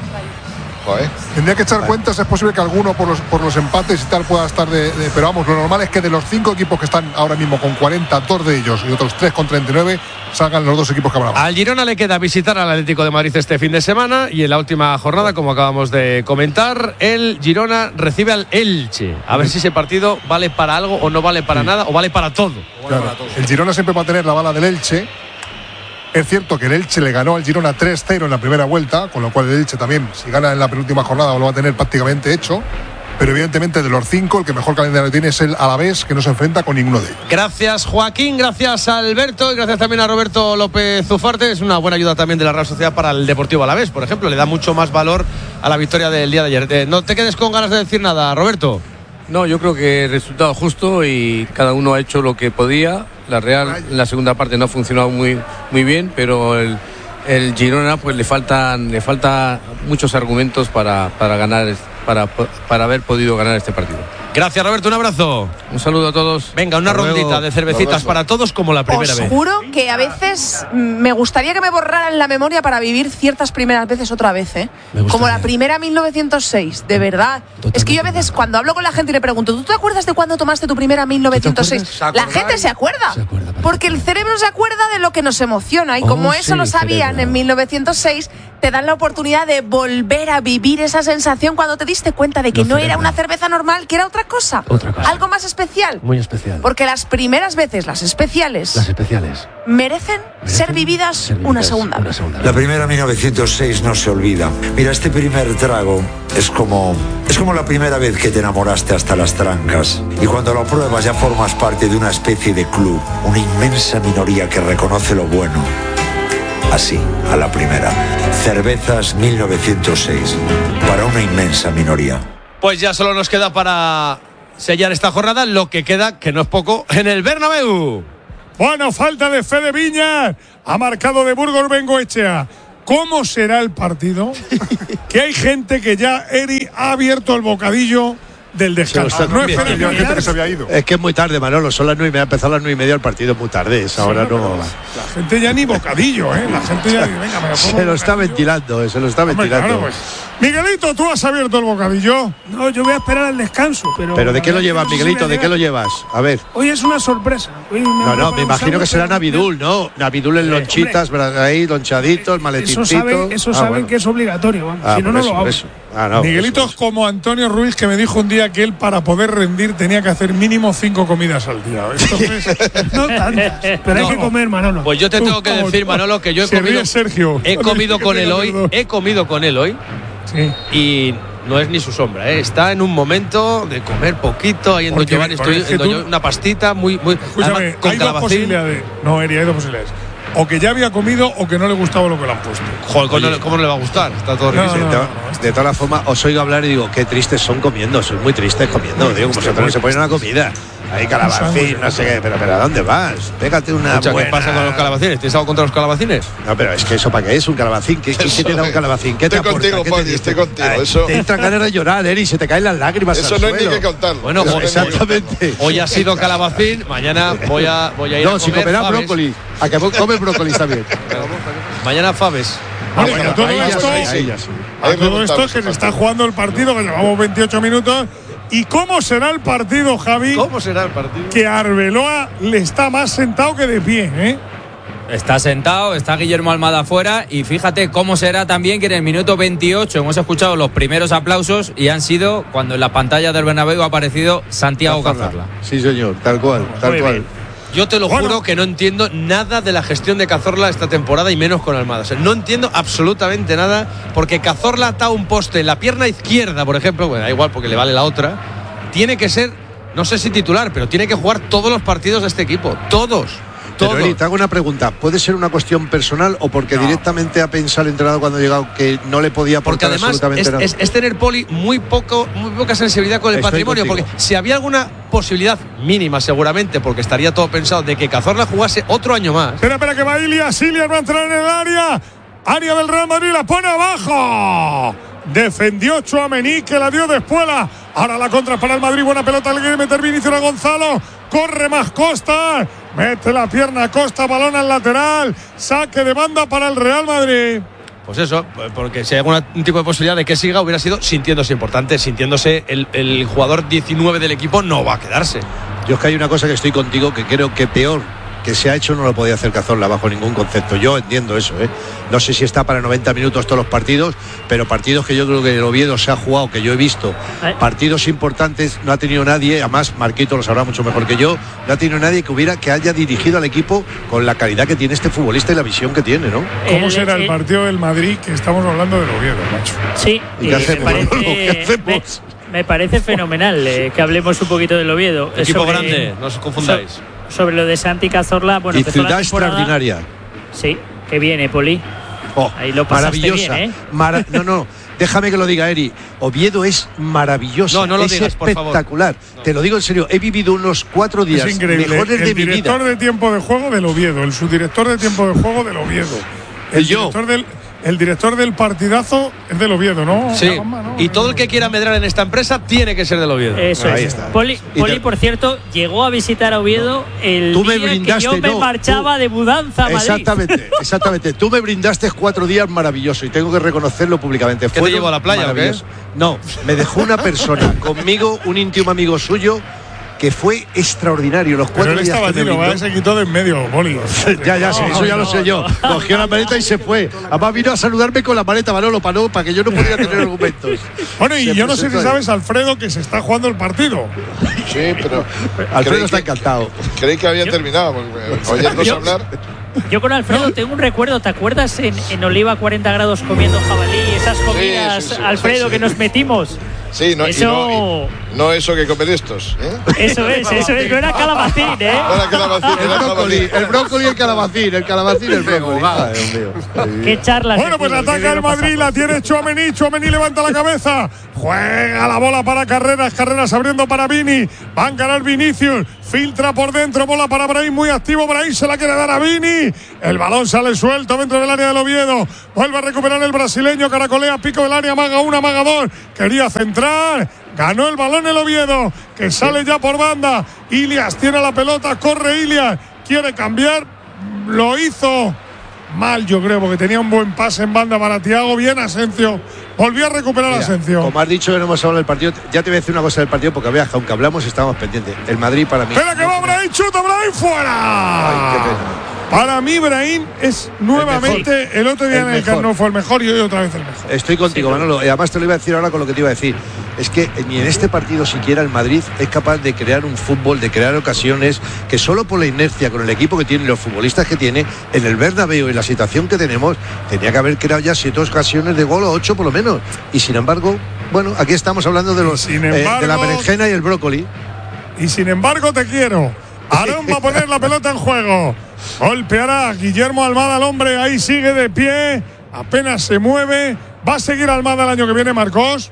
Speaker 12: Tendría que echar cuentas, es posible que alguno por los empates y tal pueda estar pero vamos, lo normal es que de los 5 equipos que están ahora mismo con 40, 2 de ellos y otros 3 con 39, salgan los 2 equipos que hablamos.
Speaker 5: Al Girona le queda visitar al Atlético de Madrid este fin de semana, y en la última jornada, como acabamos de comentar, el Girona recibe al Elche. A ver si ese partido vale para algo o no vale para nada, o vale para todo.
Speaker 12: Claro. El Girona siempre va a tener la bala del Elche. Es cierto que el Elche le ganó al Girona 3-0 en la primera vuelta, con lo cual el Elche también, si gana en la penúltima jornada, lo va a tener prácticamente hecho. Pero evidentemente de los 5, el que mejor calendario tiene es el Alavés, que no se enfrenta con ninguno de ellos.
Speaker 5: Gracias, Joaquín, gracias a Alberto y gracias también a Roberto López Zufarte. Es una buena ayuda también de la Real Sociedad para el Deportivo Alavés, por ejemplo. Le da mucho más valor a la victoria del día de ayer. No te quedes con ganas de decir nada, Roberto.
Speaker 11: No, yo creo que el resultado justo y cada uno ha hecho lo que podía. La Real en la segunda parte no ha funcionado muy bien, pero el Girona pues le faltan muchos argumentos para ganar, para haber podido ganar este partido.
Speaker 5: Gracias, Roberto, un abrazo.
Speaker 11: Un saludo a todos.
Speaker 5: Venga, una rondita de cervecitas para todos como la primera vez.
Speaker 8: Os juro que a veces me gustaría que me borraran la memoria para vivir ciertas primeras veces otra vez, como la primera 1906, de verdad. Es que yo a veces cuando hablo con la gente y le pregunto, ¿tú te acuerdas de cuándo tomaste tu primera 1906? La gente se acuerda, porque el cerebro se acuerda de lo que nos emociona, y como eso lo sabían en 1906, te dan la oportunidad de volver a vivir esa sensación cuando te diste cuenta de que no era una cerveza normal, que era otra cosa. Algo más especial.
Speaker 13: Muy especial.
Speaker 8: Porque las primeras veces, las especiales, merecen ser vividas una segunda vez.
Speaker 14: La primera 1906 no se olvida. Mira, este primer trago es como la primera vez que te enamoraste hasta las trancas. Y cuando lo pruebas ya formas parte de una especie de club, una inmensa minoría que reconoce lo bueno. Así, a la primera. Cervezas 1906, para una inmensa minoría.
Speaker 5: Pues ya solo nos queda para sellar esta jornada, lo que queda, que no es poco, en el Bernabéu.
Speaker 2: Bueno, falta de Fede Viñas. Ha marcado de Burgos Bengoechea. ¿Cómo será el partido? Que hay gente que ya, Eri, ha abierto el bocadillo del descanso.
Speaker 12: No es que se había ido.
Speaker 1: Es que es muy tarde, Manolo. Son las 9:30. Empezó a las 9:30 el partido. Es muy tarde. Esa hora no.
Speaker 2: La gente ya ni bocadillo, ¿eh? La gente ya. Venga, me lo
Speaker 1: se lo está ventilando, se lo está ventilando.
Speaker 2: Claro, pues. Miguelito, ¿tú has abierto el bocadillo?
Speaker 4: No, yo voy a esperar al descanso.
Speaker 1: ¿Pero de qué lo llevas, Miguelito? ¿De qué lo llevas? A ver.
Speaker 4: Hoy es una sorpresa.
Speaker 1: No, me imagino que será Navidul, ¿no? Navidul en lonchitas, ahí, lonchaditos, maletincitos.
Speaker 4: Eso saben que es obligatorio. Si no, no lo hago.
Speaker 2: Miguelito es como Antonio Ruiz, que me dijo un día que él, para poder rendir, tenía que hacer mínimo 5 comidas al día.
Speaker 4: No tantas, pero hay que comer, Manolo.
Speaker 5: Pues yo te tengo que decir, Manolo, que yo he comido con él hoy.
Speaker 2: Sí.
Speaker 5: Y no es ni su sombra, ¿eh? Está en un momento de comer poquito. Ahí en Don Giovanni estoy una pastita muy
Speaker 2: escúchame,
Speaker 5: con
Speaker 2: hay dos posibilidades. No, Eri, hay dos posibilidades. O que ya había comido o que no le gustaba lo que le han puesto.
Speaker 5: Joder, ¿cómo no le va a gustar? Está todo riquísimo.
Speaker 1: De todas formas, os oigo hablar y digo, qué tristes son comiendo. Sois muy tristes comiendo. Digo, vosotros no se ponen una comida. Hay calabacín, no sé qué, pero ¿a dónde vas? Pégate una buena.
Speaker 5: ¿Qué pasa con los calabacines? ¿Tienes algo contra los calabacines?
Speaker 1: No, pero es que eso, ¿para qué es un calabacín? ¿Qué te da un calabacín? ¿Qué te aporta?
Speaker 6: Estoy contigo. Eso.
Speaker 1: Te entran ganas de llorar, Eri, se te caen las lágrimas.
Speaker 6: Eso no hay ni que contarlo.
Speaker 5: Bueno,
Speaker 1: exactamente.
Speaker 5: Hoy ha sido calabacín, mañana voy a ir a comer.
Speaker 1: No, si comerá brócoli. A que comes brócoli también.
Speaker 5: Mañana faves.
Speaker 2: Bueno, todo esto es que se está jugando el partido, que llevamos 28 minutos. ¿Y cómo será el partido, Javi?
Speaker 5: ¿Cómo será el partido?
Speaker 2: Que Arbeloa le está más sentado que de pie, ¿eh?
Speaker 3: Está sentado, está Guillermo Almada afuera y fíjate cómo será también que en el minuto 28 hemos escuchado los primeros aplausos y han sido cuando en la pantalla del Bernabéu ha aparecido Santiago Cazorla.
Speaker 1: Sí, señor, tal cual.
Speaker 5: Yo te lo juro que no entiendo nada de la gestión de Cazorla esta temporada y menos con Almada. O sea, no entiendo absolutamente nada porque Cazorla ata un poste en la pierna izquierda, por ejemplo, bueno, da igual porque le vale la otra. Tiene que ser, no sé si titular, pero tiene que jugar todos los partidos de este equipo. Todos.
Speaker 1: Pero Eri, te hago una pregunta. ¿Puede ser una cuestión personal o porque directamente ha pensado el entrenador cuando ha llegado que no le podía aportar absolutamente nada?
Speaker 5: Es tener, Poli, muy poca sensibilidad con el patrimonio. Contigo. Porque si había alguna posibilidad mínima, seguramente, porque estaría todo pensado, de que Cazorla jugase otro año más.
Speaker 2: Espera, que va Ilias va a entrar en el área del Real Madrid, la pone abajo. Defendió Tchouaméni, que la dio de Espuela. Ahora la contra para el Madrid. Buena pelota, le quiere meter Vinicius a Gonzalo. Corre más Costa. Mete la pierna Costa, balón al lateral. Saque de banda para el Real Madrid.
Speaker 5: Pues eso, porque si hay algún tipo de posibilidad de que siga, hubiera sido sintiéndose importante, sintiéndose el jugador 19 del equipo, no va a quedarse.
Speaker 1: Yo es que hay una cosa que estoy contigo que creo que peor que se ha hecho no lo podía hacer Cazorla bajo ningún concepto. Yo entiendo eso, ¿eh? No sé si está para 90 minutos todos los partidos, pero partidos que yo creo que el Oviedo se ha jugado, que yo he visto, partidos importantes, no ha tenido nadie, además Marquito lo sabrá mucho mejor que yo, no ha tenido nadie que haya dirigido al equipo con la calidad que tiene este futbolista y la visión que tiene, ¿no?
Speaker 2: ¿Cómo será el partido del Madrid que estamos hablando del Oviedo, macho?
Speaker 7: Sí,
Speaker 1: ¿Y qué hacemos? ¿Qué hacemos?
Speaker 7: Me parece fenomenal que hablemos un poquito del Oviedo.
Speaker 5: Equipo grande, no os confundáis.
Speaker 7: Sobre lo de Santi Cazorla, bueno,
Speaker 1: y ciudad extraordinaria.
Speaker 7: Sí, que viene, Poli. Ahí lo pasaste
Speaker 1: maravillosa.
Speaker 7: Bien,
Speaker 1: No, déjame que lo diga, Eri. Oviedo es maravilloso.
Speaker 5: No lo
Speaker 1: es
Speaker 5: digas, por
Speaker 1: espectacular.
Speaker 5: favor. No.
Speaker 1: Te lo digo en serio. He vivido unos 4 días
Speaker 2: es increíble.
Speaker 1: mejores de mi vida.
Speaker 2: El director de tiempo de juego del Oviedo, el subdirector de tiempo de juego del Oviedo. El director del partidazo es del Oviedo, ¿no?
Speaker 5: Sí. Y todo el que quiera medrar en esta empresa tiene que ser del Oviedo.
Speaker 7: Eso
Speaker 1: Ahí
Speaker 7: es.
Speaker 1: está.
Speaker 7: Poli, por cierto, llegó a visitar a Oviedo el
Speaker 1: tú
Speaker 7: día
Speaker 1: me brindaste,
Speaker 7: que yo me marchaba de mudanza a Madrid.
Speaker 1: Exactamente. Tú me brindaste 4 días maravillosos y tengo que reconocerlo públicamente.
Speaker 5: ¿Qué te llevó a la playa o qué?
Speaker 1: No, me dejó una persona conmigo, un íntimo amigo suyo, que fue extraordinario los 4 días.
Speaker 2: Pero él estaba se quitó de en medio, Poli.
Speaker 1: ya, sí, eso ya lo sé yo. Cogió la maleta y se fue. Además vino a saludarme con la maleta, Manolo, para que yo no pudiera tener argumentos.
Speaker 2: Bueno, y yo no sé si sabes, Alfredo, que se está jugando el partido.
Speaker 6: Sí, pero
Speaker 1: Alfredo está encantado.
Speaker 6: Creí que había terminado, oyéndonos hablar.
Speaker 7: Yo con Alfredo tengo un recuerdo, ¿te acuerdas en Oliva 40 grados comiendo jabalí? Esas comidas,
Speaker 6: sí,
Speaker 7: Alfredo, que nos metimos.
Speaker 6: Sí, no, no eso que comen estos.
Speaker 7: Eso es, no era calabacín,
Speaker 6: No era calabacín,
Speaker 1: el brócoli y el calabacín, el brócoli.
Speaker 7: Qué charla.
Speaker 2: Bueno, pues ataca el Madrid, la tiene Tchouaméni levanta la cabeza, juega la bola para Carreras abriendo para Vini, va a ganar Vinicius, filtra por dentro, bola para Brahim, muy activo, Brahim se la quiere dar a Vini, el balón sale suelto dentro del área del Oviedo, vuelve a recuperar el brasileño, caracolea, pico del área, maga 1, maga 2, quería centrar, ganó el balón el Oviedo, que sale ya por banda, Ilias tiene la pelota, corre Ilias, quiere cambiar, lo hizo mal, yo creo, porque tenía un buen pase en banda para Thiago. Bien Asensio, volvió a recuperar Asensio.
Speaker 1: Como has dicho que no hemos hablado del partido, ya te voy a decir una cosa del partido, porque veas, aunque hablamos estamos pendientes. El Madrid para mí.
Speaker 2: Espera que va Brahim, chuta Brahim, fuera.
Speaker 1: Ay, qué pena.
Speaker 2: Para mí Brahim es nuevamente el otro día en el Camp Nou fue el mejor y hoy otra vez el mejor.
Speaker 1: Estoy contigo, Manolo, y además te lo iba a decir ahora con lo que te iba a decir. Es que ni en este partido siquiera el Madrid es capaz de crear un fútbol, de crear ocasiones, que solo por la inercia, con el equipo que tiene y los futbolistas que tiene, en el Bernabéu y la situación que tenemos, tenía que haber creado ya 7 ocasiones de gol o 8 por lo menos. Y sin embargo, bueno, aquí estamos hablando de los de la berenjena y el brócoli.
Speaker 2: Y sin embargo te quiero. Aarón va a poner la pelota en juego. Golpeará Guillermo Almada al hombre, ahí sigue de pie, apenas se mueve. ¿Va a seguir Almada el año que viene, Marcos?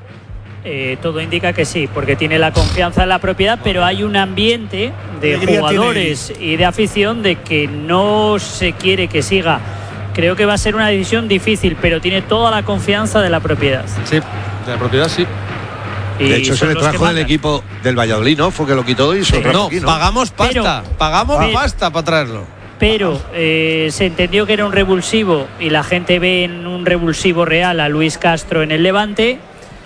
Speaker 7: Todo indica que sí, porque tiene la confianza en la propiedad, pero hay un ambiente de jugadores y de afición de que no se quiere que siga. Creo que va a ser una decisión difícil, pero tiene toda la confianza de la propiedad.
Speaker 5: Sí, de la propiedad sí.
Speaker 1: De hecho, se le trajo del equipo del Valladolid, ¿no? Fue que lo quitó y se lo trajo aquí, ¿no?
Speaker 5: Pagamos pasta, pasta para traerlo.
Speaker 7: Pero se entendió que era un revulsivo y la gente ve en un revulsivo real a Luis Castro en el Levante.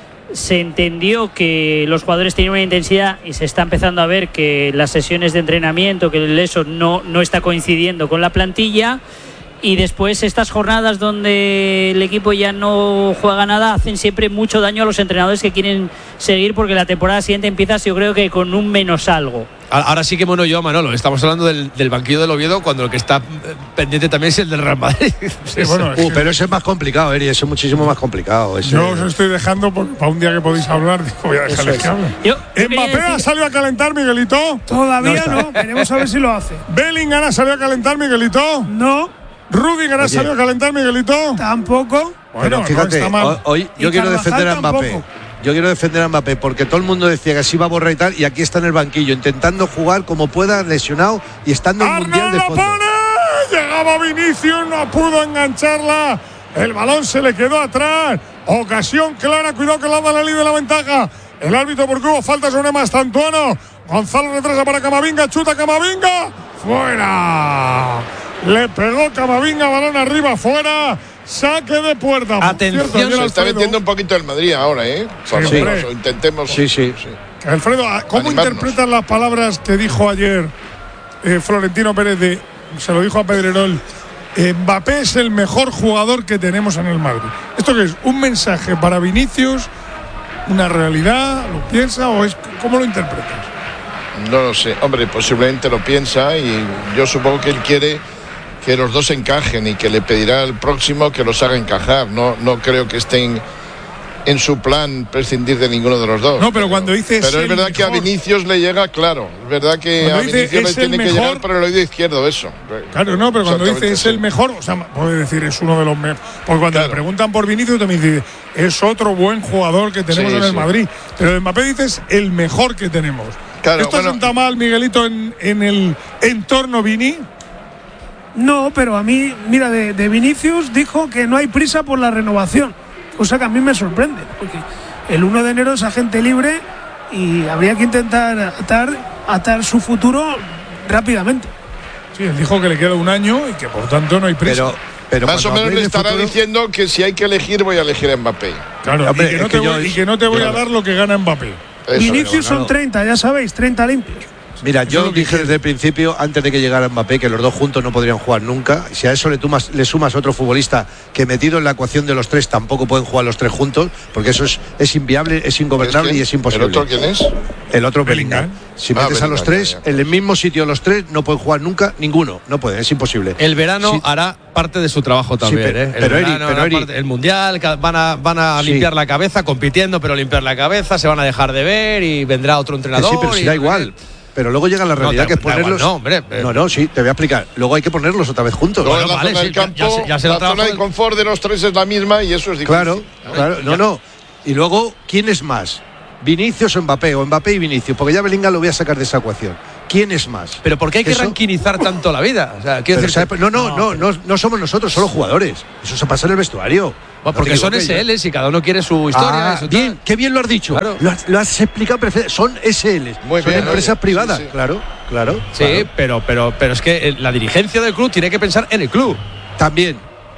Speaker 7: Se entendió que los jugadores tenían una intensidad y se está empezando a ver que las sesiones de entrenamiento, que eso no está coincidiendo con la plantilla. Y después estas jornadas donde el equipo ya no juega nada hacen siempre mucho daño a los entrenadores que quieren seguir, porque la temporada siguiente empieza, yo creo que con un menos algo.
Speaker 5: Ahora sí que Manolo, estamos hablando del banquillo del Oviedo, cuando el que está pendiente también es el del Real Madrid.
Speaker 2: Sí, bueno,
Speaker 1: pero ese es más complicado, Eri, eso es muchísimo más complicado.
Speaker 2: Yo os estoy dejando para un día que podéis hablar, voy a dejarles que hablen. ¿Mbappé ha salido a calentar, Miguelito?
Speaker 4: Todavía no, veremos a ver si lo hace.
Speaker 2: ¿Bellingham ha salido a calentar, Miguelito?
Speaker 4: No.
Speaker 2: ¿Rudiger ha salido a calentar, Miguelito?
Speaker 4: Tampoco.
Speaker 1: Bueno, fíjate,
Speaker 2: no está mal.
Speaker 1: Hoy yo quiero defender a Mbappé. Yo quiero defender a Mbappé porque todo el mundo decía que así va a borrar y tal, y aquí está en el banquillo intentando jugar como pueda, lesionado y estando en el Mundial de fondo.
Speaker 2: Llegaba Vinicius, no pudo engancharla. El balón se le quedó atrás. Ocasión clara, cuidado que la da la línea de la ventaja. El árbitro porque hubo falta sobre Mastantuono. Gonzalo retrasa para Camavinga, chuta Camavinga. Fuera. Le pegó Camavinga, balón arriba, fuera. Saque de puerta.
Speaker 5: Atención,
Speaker 6: se está metiendo un poquito el Madrid ahora, intentemos.
Speaker 1: Sí.
Speaker 2: Alfredo, ¿cómo interpretas las palabras que dijo ayer Florentino Pérez? Se lo dijo a Pedrerol. Mbappé es el mejor jugador que tenemos en el Madrid. ¿Esto qué es? ¿Un mensaje para Vinicius? ¿Una realidad? ¿Lo piensa o es cómo lo interpretas?
Speaker 6: No lo sé. Hombre, posiblemente lo piensa y yo supongo que él quiere que los dos encajen y que le pedirá al próximo que los haga encajar. No creo que estén en su plan prescindir de ninguno de los dos.
Speaker 2: No, pero cuando dices.
Speaker 6: Pero es verdad que a Vinicius le llega, claro. Es verdad que cuando a Vinicius le tiene que llegar por el oído izquierdo, eso.
Speaker 2: Claro, no, pero cuando dice es el mejor, o sea, puede decir es uno de los mejores. Porque cuando le preguntan por Vinicius también dice es otro buen jugador que tenemos en el Madrid. Pero de Mbappé dices el mejor que tenemos.
Speaker 6: Claro,
Speaker 2: ¿Esto sienta mal, Miguelito, en el entorno Vini?
Speaker 4: No, pero a mí, mira, de Vinicius dijo que no hay prisa por la renovación, cosa que a mí me sorprende, porque el 1 de enero es agente libre y habría que intentar atar su futuro rápidamente.
Speaker 2: Sí, él dijo que le queda un año y que por tanto no hay prisa.
Speaker 6: Pero más o menos le estará diciendo que si hay que elegir, voy a elegir a Mbappé.
Speaker 2: Claro, hombre, y que no te voy a dar lo que gana Mbappé.
Speaker 4: Vinicius son 30, ya sabéis, 30 limpios.
Speaker 1: Mira, yo dije desde el principio, antes de que llegara Mbappé, que los dos juntos no podrían jugar nunca. Si a eso le sumas otro futbolista que metido en la ecuación de los tres tampoco pueden jugar los tres juntos, porque eso es inviable, es ingobernable y es imposible.
Speaker 6: ¿El otro quién es?
Speaker 1: El otro Bellingham. Si metes a los tres en el mismo sitio, los tres no pueden jugar nunca ninguno, no pueden, es imposible.
Speaker 5: El verano hará parte de su trabajo también,
Speaker 1: sí, pero
Speaker 5: el mundial, van a limpiar la cabeza compitiendo, pero limpiar la cabeza, se van a dejar de ver y vendrá otro entrenador.
Speaker 1: Sí, pero si da igual. Pero luego llega la realidad, que es ponerlos.
Speaker 5: No, hombre.
Speaker 1: Sí, te voy a explicar. Luego hay que ponerlos otra vez juntos.
Speaker 6: Luego la zona del campo, la zona de confort de los tres es la misma y eso es difícil.
Speaker 1: Claro. No. Y luego, ¿quién es más? ¿Vinicius o Mbappé? O Mbappé y Vinicius. Porque ya Bellingham lo voy a sacar de esa ecuación. ¿Quién es más?
Speaker 5: Pero ¿por qué hay que ranquinizar tanto la vida? O sea,
Speaker 1: no somos nosotros, son los jugadores. Eso se pasa en el vestuario.
Speaker 5: Porque son SLs y cada uno quiere su historia.
Speaker 1: Bien, qué bien lo has dicho. Claro. Lo has explicado perfecto. Son SLs. Son empresas privadas. Sí. Claro.
Speaker 5: Sí, pero es que la dirigencia del club tiene que pensar en el club.
Speaker 1: También.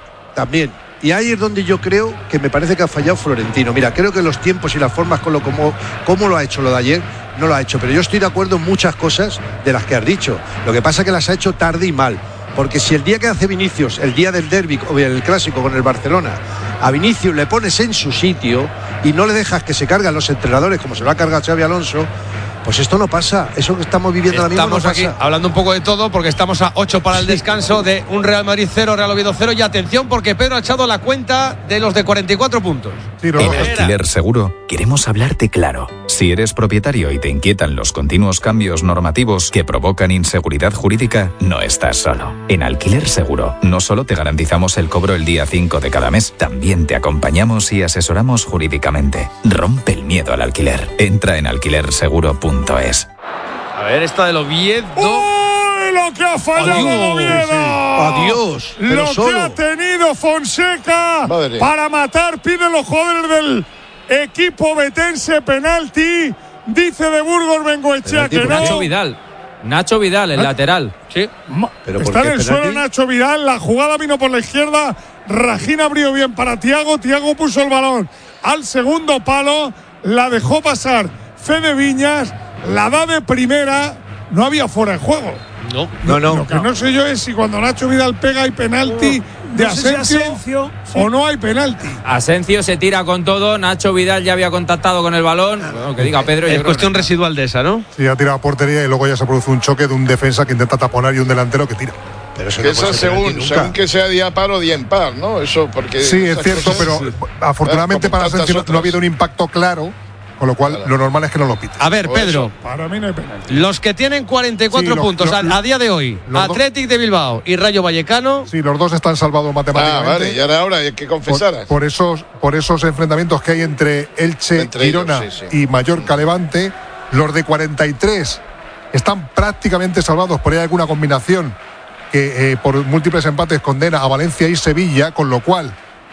Speaker 1: Y ahí es donde yo creo que me parece que ha fallado Florentino. Mira, creo que los tiempos y las formas cómo lo ha hecho lo de ayer, no lo ha hecho. Pero yo estoy de acuerdo en muchas cosas de las que has dicho. Lo que pasa es que las ha hecho tarde y mal. Porque si el día que hace Vinicius, el día del derbi o el clásico con el Barcelona, a Vinicius le pones en su sitio y no le dejas que se cargan los entrenadores como se lo ha cargado Xabi Alonso, pues esto no pasa. Eso que estamos viviendo ahora mismo no pasa.
Speaker 5: Estamos aquí hablando un poco de todo porque estamos a 8 para el descanso de un Real Madrid 0, Real Oviedo 0. Y atención porque Pedro ha echado la cuenta de los de 44 puntos.
Speaker 15: En Alquiler Seguro queremos hablarte claro. Si eres propietario y te inquietan los continuos cambios normativos que provocan inseguridad jurídica, no estás solo. En Alquiler Seguro no solo te garantizamos el cobro el día 5 de cada mes, también te acompañamos y asesoramos jurídicamente. Rompe el miedo al alquiler. Entra en alquilerseguro.es.
Speaker 5: A ver, esta del Oviedo.
Speaker 2: ¡Uy, lo que ha fallado el Oviedo!
Speaker 1: Adiós.
Speaker 2: Lo que ha tenido Fonseca para matar, piden los jugadores del equipo betense, penalti, dice de Burgos Bengoechea que no.
Speaker 3: Nacho Vidal, el lateral.
Speaker 5: Sí.
Speaker 1: ¿Pero
Speaker 2: está en el suelo Nacho Vidal, la jugada vino por la izquierda, Rajín abrió bien para Thiago puso el balón al segundo palo, la dejó pasar Fede Viñas, la da de primera, no había fuera de juego.
Speaker 1: No.
Speaker 2: Lo que no sé yo es si cuando Nacho Vidal pega hay penalti de Asensio o no hay penalti.
Speaker 3: Asensio se tira con todo, Nacho Vidal ya había contactado con el balón. Bueno, que diga Pedro.
Speaker 5: Es cuestión residual de esa, ¿no?
Speaker 12: Sí, ha tirado a portería y luego ya se produce un choque de un defensa que intenta taponar y un delantero que tira.
Speaker 6: Pero eso que no según que sea día par o día impar, ¿no? Eso porque
Speaker 12: sí, es cierto, pero afortunadamente para Asensio no ha habido un impacto claro. Con lo cual, lo normal es que no lo piten.
Speaker 5: A ver, Pedro.
Speaker 2: Para mí no hay penalti.
Speaker 5: Los que tienen 44 puntos a día de hoy, Athletic de Bilbao y Rayo Vallecano.
Speaker 12: Sí, los dos están salvados matemáticamente.
Speaker 6: Vale, y ahora hay que confesar.
Speaker 12: Por esos enfrentamientos que hay entre Elche, Girona y Mallorca Levante, los de 43 están prácticamente salvados. Por ahí alguna combinación que por múltiples empates condena a Valencia y Sevilla, con lo cual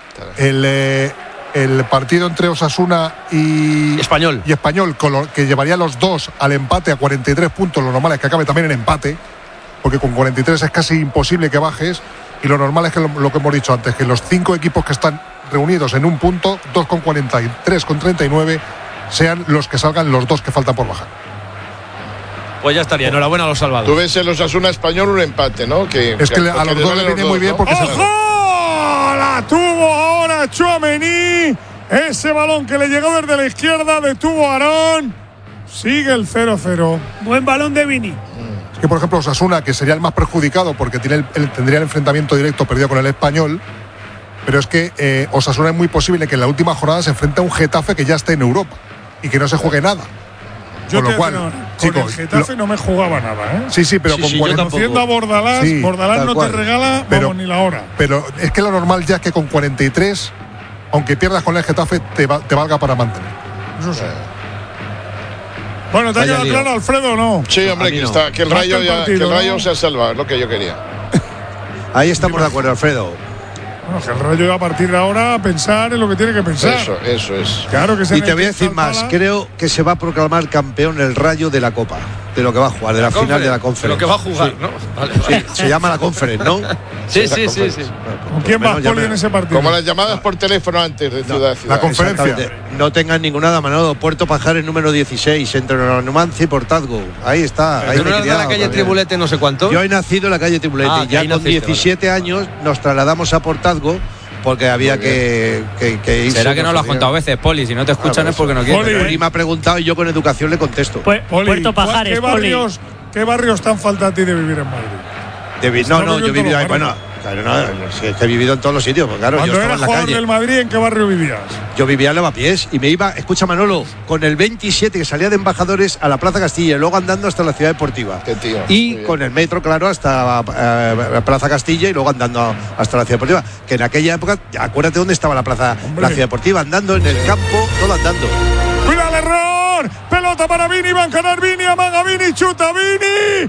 Speaker 12: el partido entre Osasuna y Español, que llevaría los dos al empate a 43 puntos, lo normal es que acabe también en empate, porque con 43 es casi imposible que bajes, y lo normal es que lo que hemos dicho antes, que los 5 equipos que están reunidos en un punto, 2 con 43 con 39, sean los que salgan los 2 que faltan por bajar.
Speaker 5: Pues ya estaría, enhorabuena a los salvados.
Speaker 6: Tú ves el Osasuna Español un empate, ¿no?
Speaker 12: Es que a los dos le viene muy bien porque
Speaker 2: la tuvo ahora Tchouaméni, ese balón que le llegó desde la izquierda, detuvo a Aarón, sigue el 0-0.
Speaker 4: Buen balón de Vini.
Speaker 12: Es que por ejemplo Osasuna, que sería el más perjudicado porque tendría el enfrentamiento directo perdido con el Español, pero es que Osasuna es muy posible que en la última jornada se enfrente a un Getafe que ya esté en Europa y que no se juegue nada.
Speaker 2: Con lo cual, chicos, el Getafe no me jugaba nada, ¿eh?
Speaker 12: Sí, pero
Speaker 2: conociendo a Bordalás, Bordalás no te regala ni la hora.
Speaker 12: Pero es que lo normal ya es que con 43, aunque pierdas con el Getafe, te valga para mantener.
Speaker 2: Eso sí. Bueno, ¿te ha quedado claro, Alfredo, o no?
Speaker 6: Sí, hombre, que el Rayo se ha salvado, es lo que yo quería.
Speaker 1: Ahí estamos de acuerdo, Alfredo.
Speaker 2: Bueno, que el Rayo va a partir de ahora a pensar en lo que tiene que pensar.
Speaker 6: Eso es.
Speaker 2: Claro que
Speaker 1: y te voy a decir más, creo que se va a proclamar campeón el Rayo de la Copa. de lo que va a jugar, de la final de la Conference.
Speaker 5: De lo que va a jugar,
Speaker 1: sí.
Speaker 5: ¿no? Vale.
Speaker 1: Sí, se llama la Conference, ¿no?
Speaker 5: Sí.
Speaker 2: ¿Con quién va Poli en ese partido?
Speaker 6: Como las llamadas por teléfono antes de Ciudad.
Speaker 12: La conferencia.
Speaker 1: No tengan ninguna, Manolo. Puerto Pajares número 16, entre Numancia y Portazgo. Ahí está. Ahí
Speaker 5: ¿Tú no eras de la calle Tribulete no sé cuánto?
Speaker 1: Yo he nacido en la calle Tribulete. Ya con 17 años nos trasladamos a Portazgo porque había que ir.
Speaker 3: ¿Será que no lo has contado a veces, Poli? Si no te escuchan es porque no quieres.
Speaker 1: Poli me ha preguntado y yo con educación le contesto.
Speaker 7: Puerto Pajares,
Speaker 2: ¿Qué barrios te han faltado a ti de vivir en Madrid?
Speaker 1: No, yo he vivido ahí. Bueno, claro, no, es que he vivido en todos los sitios. Claro,
Speaker 2: Cuando
Speaker 1: yo estaba
Speaker 2: eras
Speaker 1: en la
Speaker 2: jugador
Speaker 1: calle.
Speaker 2: del Madrid, ¿en qué barrio vivías?
Speaker 1: Yo vivía en Lavapiés y me iba, escucha Manolo, con el 27 que salía de Embajadores a la Plaza Castilla y luego andando hasta la Ciudad Deportiva.
Speaker 6: Qué tío.
Speaker 1: Y con el metro, claro, hasta Plaza Castilla y luego andando hasta la Ciudad Deportiva. Que en aquella época, acuérdate dónde estaba la Ciudad Deportiva, andando en el campo, todo andando.
Speaker 2: ¡Cuidado el error! Pelota para Vini, va a encarar Vini, amaga Vini, chuta Vini,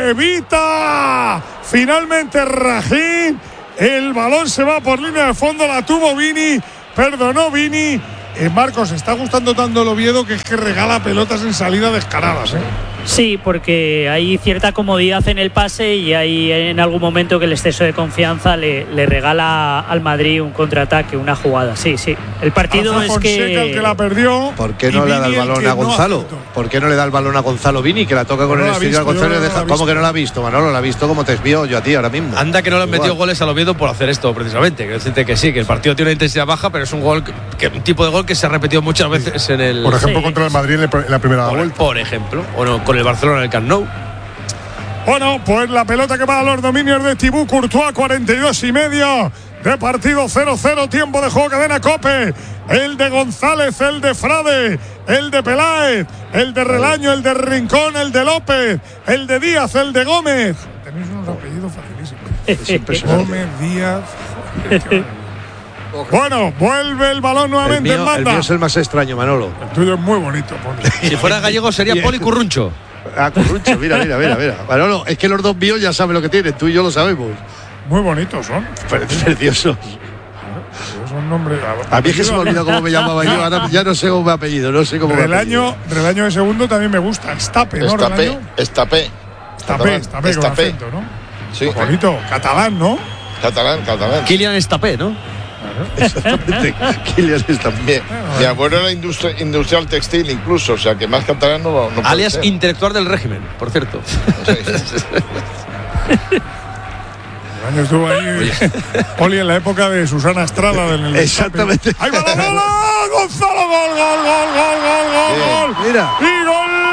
Speaker 2: evita finalmente Rajín, el balón se va por línea de fondo, la tuvo Vini, perdonó Vini. Marcos, está gustando tanto el Oviedo que es que regala pelotas en salida descaradas,
Speaker 7: Sí, porque hay cierta comodidad en el pase y hay en algún momento que el exceso de confianza le regala al Madrid un contraataque, una jugada. Sí. El partido
Speaker 2: Rafa
Speaker 7: es
Speaker 2: Fonseca, el que la perdió.
Speaker 1: ¿Por qué no le da el balón a Gonzalo? ¿Por qué no le da el balón a Gonzalo Vini, que la toca con el exterior? Gonzalo deja. ¿Cómo que no la ha visto, Manolo? La ha visto como te esvío yo a ti ahora mismo.
Speaker 5: Anda que no le han metido goles al Oviedo por hacer esto, precisamente. Quiero decirte que sí, que el partido tiene una intensidad baja, pero es un gol, un tipo de gol que se ha repetido muchas veces en el.
Speaker 12: Por ejemplo, contra el Madrid en la primera vuelta.
Speaker 5: Por ejemplo, o no, con el Barcelona en el Camp Nou.
Speaker 2: Bueno, pues la pelota que va a los dominios de Thibaut Courtois, 42,5 de partido, 0-0, tiempo de juego, cadena COPE. El de González, el de Frade, el de Peláez, el de Relaño, el de Rincón, el de López, el de Díaz, el de Gómez. Tenéis unos apellidos facilísimos. Gómez, Díaz. Bueno, vuelve el balón nuevamente en banda.
Speaker 1: El mío es el más extraño, Manolo.
Speaker 2: El tuyo es muy bonito, Poli.
Speaker 5: Si fuera gallego sería Poli Curruncho.
Speaker 1: Curruncho, mira. Manolo, es que los dos míos ya saben lo que tienen, tú y yo lo sabemos.
Speaker 2: Muy bonitos son.
Speaker 1: Preciosos.
Speaker 2: Son nombres.
Speaker 1: A mí es que se me olvidó cómo me llamaba yo, ahora ya no sé cómo me ha apellido, no sé cómo
Speaker 2: Relaño de segundo también me gusta. Estape, ¿no?
Speaker 6: Estape,
Speaker 2: con acento, ¿no?
Speaker 6: Sí.
Speaker 2: Bonito, catalán, ¿no?
Speaker 6: Catalán.
Speaker 5: Kylian Estape, ¿no?
Speaker 1: Exactamente. Kylian Estape.
Speaker 6: Mi abuelo era industrial textil incluso, o sea que más catalán no puede
Speaker 5: alias
Speaker 6: ser.
Speaker 5: intelectual del régimen, por cierto.
Speaker 2: Relaño estuvo ahí, Poli, en la época de Susana Estrada.
Speaker 1: Exactamente.
Speaker 2: ¡Ahí va la bola! ¡Gonzalo! ¡Gol!
Speaker 1: Mira.
Speaker 2: ¡Y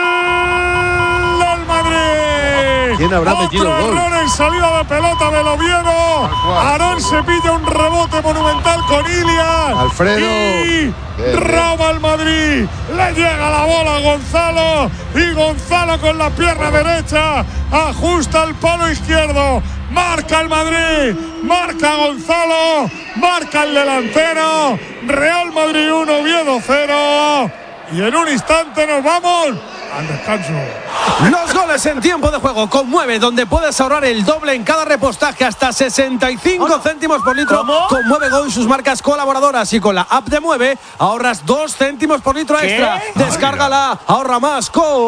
Speaker 2: gol del Madrid!
Speaker 1: ¿Quién habrá metido el gol?
Speaker 2: Error en salida de pelota del Oviedo. Aarón se pilla un rebote monumental con Ilias.
Speaker 1: Alfredo.
Speaker 2: Y roba el Madrid. Le llega la bola a Gonzalo. Y Gonzalo con la pierna derecha ajusta el palo izquierdo. Marca el Madrid, marca Gonzalo, marca el delantero. Real Madrid 1, Oviedo 0. Y en un instante nos vamos al descanso.
Speaker 10: Los goles en tiempo de juego con Mueve, donde puedes ahorrar el doble en cada repostaje, hasta 65 céntimos por litro. Con Mueve Go y sus marcas colaboradoras, y con la app de Mueve ahorras 2 céntimos por litro extra. Descárgala, ahorra más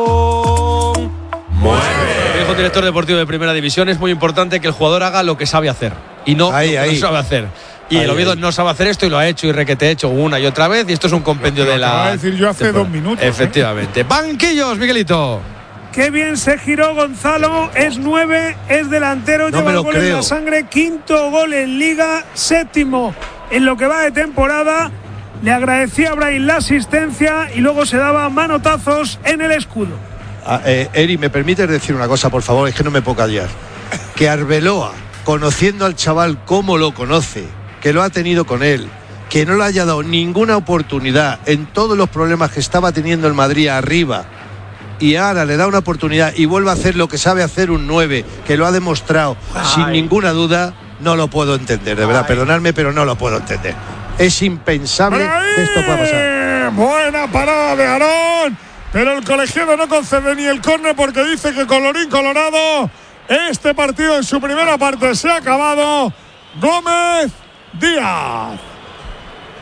Speaker 10: con Mueve.
Speaker 5: Dijo el director deportivo de Primera División, es muy importante que el jugador haga lo que sabe hacer y no lo que no sabe hacer. Y el Oviedo no sabe hacer esto y lo ha hecho y requete hecho una y otra vez, y esto es un compendio de la.
Speaker 2: Lo acabo de decir yo hace 2 minutos.
Speaker 5: Efectivamente. Banquillos, Miguelito.
Speaker 4: Qué bien se giró Gonzalo, es 9, es delantero,
Speaker 1: No
Speaker 4: lleva
Speaker 1: me
Speaker 4: el
Speaker 1: lo
Speaker 4: gol en
Speaker 1: creo.
Speaker 4: la sangre, 5º gol en Liga, 7º en lo que va de temporada. Le agradecía a Brahim la asistencia y luego se daba manotazos en el escudo.
Speaker 1: Eri, ¿me permites decir una cosa, por favor? Es que no me puedo callar. Que Arbeloa, conociendo al chaval como lo conoce, que lo ha tenido con él, que no le haya dado ninguna oportunidad en todos los problemas que estaba teniendo el Madrid arriba, y ahora le da una oportunidad y vuelve a hacer lo que sabe hacer un 9, que lo ha demostrado sin ninguna duda, no lo puedo entender, de verdad, perdonadme, pero no lo puedo entender. Es impensable que esto pueda pasar.
Speaker 2: Buena parada de Aarón, pero el colegiado no concede ni el córner porque dice que colorín colorado, este partido en su primera parte se ha acabado. Gómez, Díaz.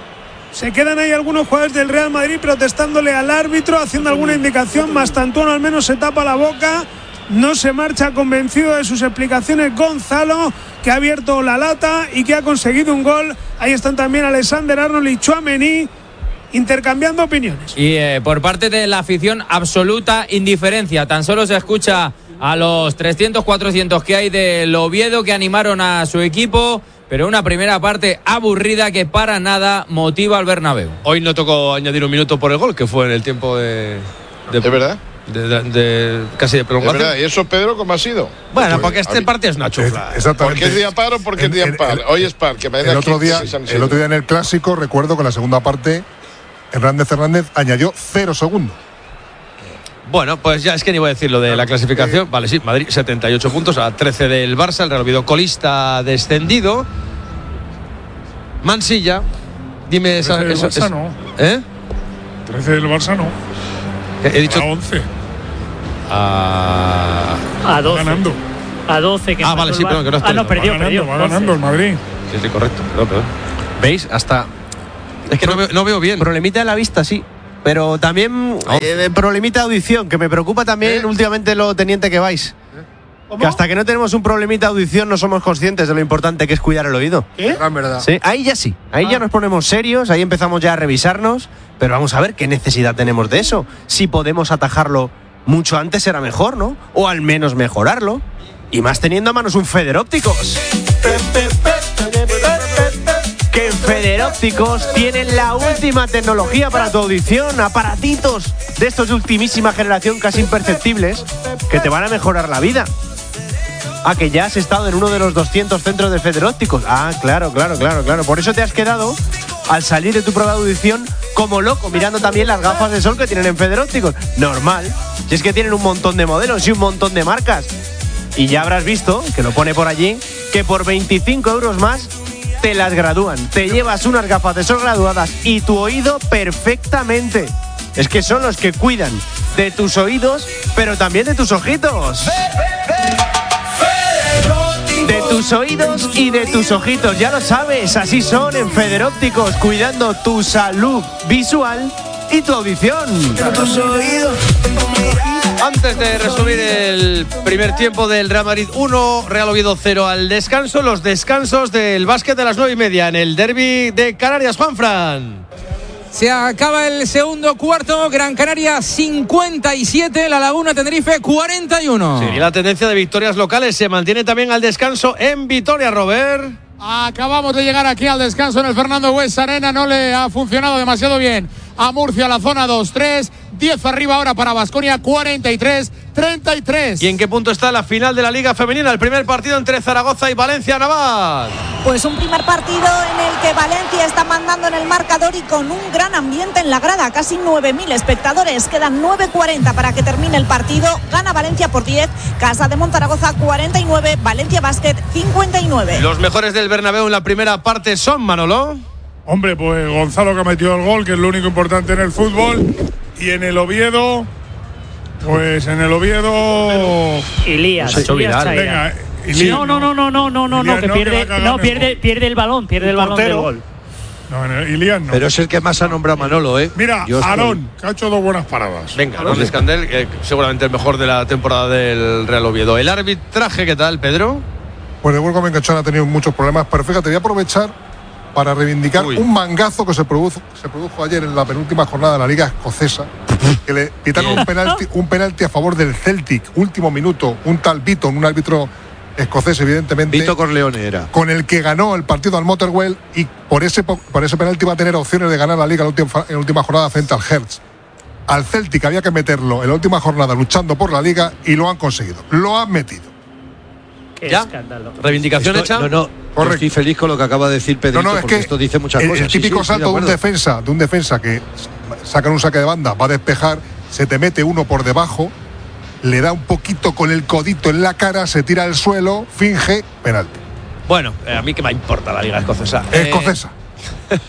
Speaker 4: Se quedan ahí algunos jugadores del Real Madrid protestándole al árbitro, haciendo alguna indicación. Mastantuono al menos se tapa la boca. No se marcha convencido de sus explicaciones Gonzalo, que ha abierto la lata y que ha conseguido un gol. Ahí están también Alexander Arnold y Tchouaméni intercambiando opiniones.
Speaker 3: Y por parte de la afición, absoluta indiferencia. Tan solo se escucha a los 300, 400 que hay del Oviedo, que animaron a su equipo, pero una primera parte aburrida que para nada motiva al Bernabéu.
Speaker 5: Hoy no tocó añadir un minuto por el gol, que fue en el tiempo de
Speaker 6: verdad?
Speaker 5: Casi de prolongación.
Speaker 6: ¿De verdad? ¿Y eso, Pedro, cómo ha sido?
Speaker 5: Bueno, porque este partido es una chufla.
Speaker 12: Exactamente.
Speaker 6: ¿Porque es día par o porque es día par? Hoy es par. Que
Speaker 12: el otro día en el Clásico, recuerdo que en la segunda parte Hernández añadió 0 segundos.
Speaker 5: Bueno, pues ya es que ni voy a decir lo de la clasificación. Vale, sí, Madrid 78 puntos a 13 del Barça, el Real Oviedo colista descendido. Mansilla, dime esa.
Speaker 2: 13 del Barça no. 13 del Barça no.
Speaker 5: He dicho
Speaker 2: a 11.
Speaker 7: A 12.
Speaker 2: Ganando.
Speaker 7: A 12. Que
Speaker 5: vale, sí, perdón, que no estoy.
Speaker 7: no, perdió.
Speaker 2: Va ganando el Madrid.
Speaker 5: Sí, correcto. Perdón.
Speaker 13: ¿Veis? Hasta.
Speaker 5: Es que no veo bien.
Speaker 13: Problemita de la vista, sí. Pero también problemita de audición, que me preocupa también últimamente lo teniente que vais. Que hasta que no tenemos un problemita de audición no somos conscientes de lo importante que es cuidar el oído.
Speaker 2: ¿Qué? Es verdad.
Speaker 13: Sí, ahí ya sí. Ahí ya nos ponemos serios, ahí empezamos ya a revisarnos. Pero vamos a ver qué necesidad tenemos de eso. Si podemos atajarlo mucho antes será mejor, ¿no? O al menos mejorarlo. Y más teniendo a manos un Federópticos. Que en Federópticos tienen la última tecnología para tu audición, aparatitos de estos de ultimísima generación casi imperceptibles que te van a mejorar la vida. Que ya has estado en uno de los 200 centros de Federópticos. Claro. Por eso te has quedado al salir de tu prueba de audición como loco, mirando también las gafas de sol que tienen en Federópticos. Normal, si es que tienen un montón de modelos y un montón de marcas. Y ya habrás visto, que lo pone por allí, que por 25 euros más te las gradúan. Te llevas unas gafas de sol graduadas y tu oído perfectamente. Es que son los que cuidan de tus oídos, pero también de tus ojitos. De tus oídos y de tus ojitos, ya lo sabes, así son en Federópticos, cuidando tu salud visual y tu audición.
Speaker 5: Antes de resumir el primer tiempo del Real Madrid 1, Real Oviedo 0 al descanso, los descansos del básquet de las 9:30 en el derbi de Canarias. Juanfran.
Speaker 16: Se acaba el segundo cuarto, Gran Canaria 57, La Laguna Tenerife 41.
Speaker 5: Sí, y la tendencia de victorias locales se mantiene también al descanso en Vitoria, Robert.
Speaker 17: Acabamos de llegar aquí al descanso en el Fernando Buesa Arena, no le ha funcionado demasiado bien a Murcia la zona 2-3, 10 arriba ahora para Baskonia, 43-33.
Speaker 5: ¿Y en qué punto está la final de la Liga Femenina? El primer partido entre Zaragoza y Valencia, Naval.
Speaker 8: Pues un primer partido en el que Valencia está mandando en el marcador y con un gran ambiente en la grada, casi 9.000 espectadores. Quedan 9:40 para que termine el partido. Gana Valencia por 10, Casa de Monzaragoza 49, Valencia Basket 59.
Speaker 5: Los mejores del Bernabéu en la primera parte son, Manolo.
Speaker 2: Hombre, pues Gonzalo, que ha metido el gol, que es lo único importante en el fútbol. Y en el Oviedo, pues en el Oviedo
Speaker 7: Ilías.
Speaker 2: Venga, Ilías,
Speaker 7: pierde el balón del gol.
Speaker 2: No, Ilías no.
Speaker 1: Pero es el que más ha nombrado Manolo, ¿eh?
Speaker 2: Mira, Aarón, que ha hecho 2 buenas paradas.
Speaker 5: Venga, Aarón Escandel, seguramente el mejor de la temporada del Real Oviedo. El arbitraje, ¿qué tal, Pedro?
Speaker 12: Pues el Burgos Bengochea ha tenido muchos problemas, pero fíjate, voy a aprovechar para reivindicar un mangazo que se produjo ayer en la penúltima jornada de la Liga Escocesa, que le pitaron un penalti a favor del Celtic, último minuto, un tal Beaton, un árbitro escocés, evidentemente.
Speaker 1: Vito Corleone era.
Speaker 12: Con el que ganó el partido al Motherwell, y por ese penalti va a tener opciones de ganar la Liga en la última jornada frente al Hearts. Al Celtic había que meterlo en la última jornada luchando por la Liga y lo han conseguido. Lo han metido.
Speaker 5: ¿Ya? ¿Reivindicación hecha?
Speaker 1: No. Estoy feliz con lo que acaba de decir Pedrito, porque esto dice muchas cosas.
Speaker 12: El típico salto de un defensa que sacan un saque de banda, va a despejar, se te mete uno por debajo, le da un poquito con el codito en la cara, se tira al suelo, finge, penalti.
Speaker 5: Bueno, a mí qué me importa la Liga Escocesa.
Speaker 12: Escocesa.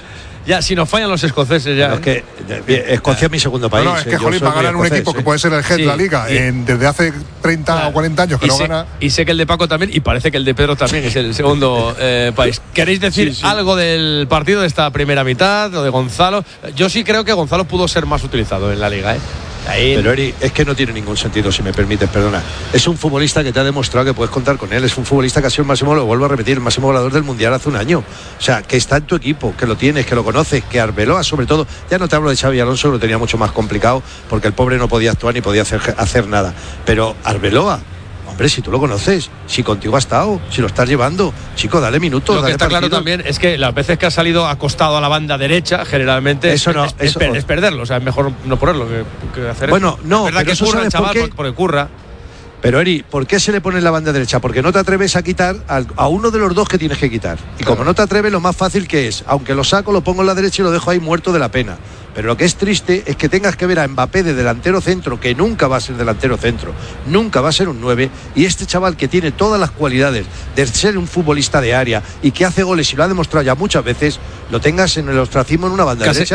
Speaker 5: Ya, si nos fallan los escoceses ya.
Speaker 1: Es que Escocia es mi segundo país.
Speaker 12: No, es que jolín, para ganar un equipo que puede ser el head de la liga desde hace 30 o 40 años que no gana.
Speaker 5: Y sé que el de Paco también, y parece que el de Pedro también es el segundo país. ¿Queréis decir algo del partido de esta primera mitad o de Gonzalo? Yo sí creo que Gonzalo pudo ser más utilizado en la liga,
Speaker 1: Pero Eri, es que no tiene ningún sentido, si me permites, perdona. Es un futbolista que te ha demostrado que puedes contar con él. Es un futbolista que ha sido el máximo, lo vuelvo a repetir, el máximo goleador del Mundial hace un año. O sea, que está en tu equipo, que lo tienes, que lo conoces, que Arbeloa, sobre todo, ya no te hablo de Xavi Alonso, que lo tenía mucho más complicado, porque el pobre no podía actuar ni podía hacer nada. Pero Arbeloa, hombre, si tú lo conoces, si contigo ha estado, si lo estás llevando, chico, dale minutos.
Speaker 5: Lo que está claro también es que las veces que ha salido acostado a la banda derecha, generalmente
Speaker 1: eso no,
Speaker 5: es perderlo. O sea, es mejor no ponerlo que hacer
Speaker 1: eso. Bueno, no,
Speaker 5: es verdad que curra el chaval porque curra.
Speaker 1: Pero Eri, ¿por qué se le pone en la banda derecha? Porque no te atreves a quitar a uno de los dos que tienes que quitar. Y como no te atreves, lo más fácil que es, aunque lo saco, lo pongo en la derecha y lo dejo ahí muerto de la pena. Pero lo que es triste es que tengas que ver a Mbappé de delantero centro, que nunca va a ser delantero centro, nunca va a ser un 9, y este chaval que tiene todas las cualidades de ser un futbolista de área y que hace goles y lo ha demostrado ya muchas veces, lo tengas en el ostracismo en una banda derecha.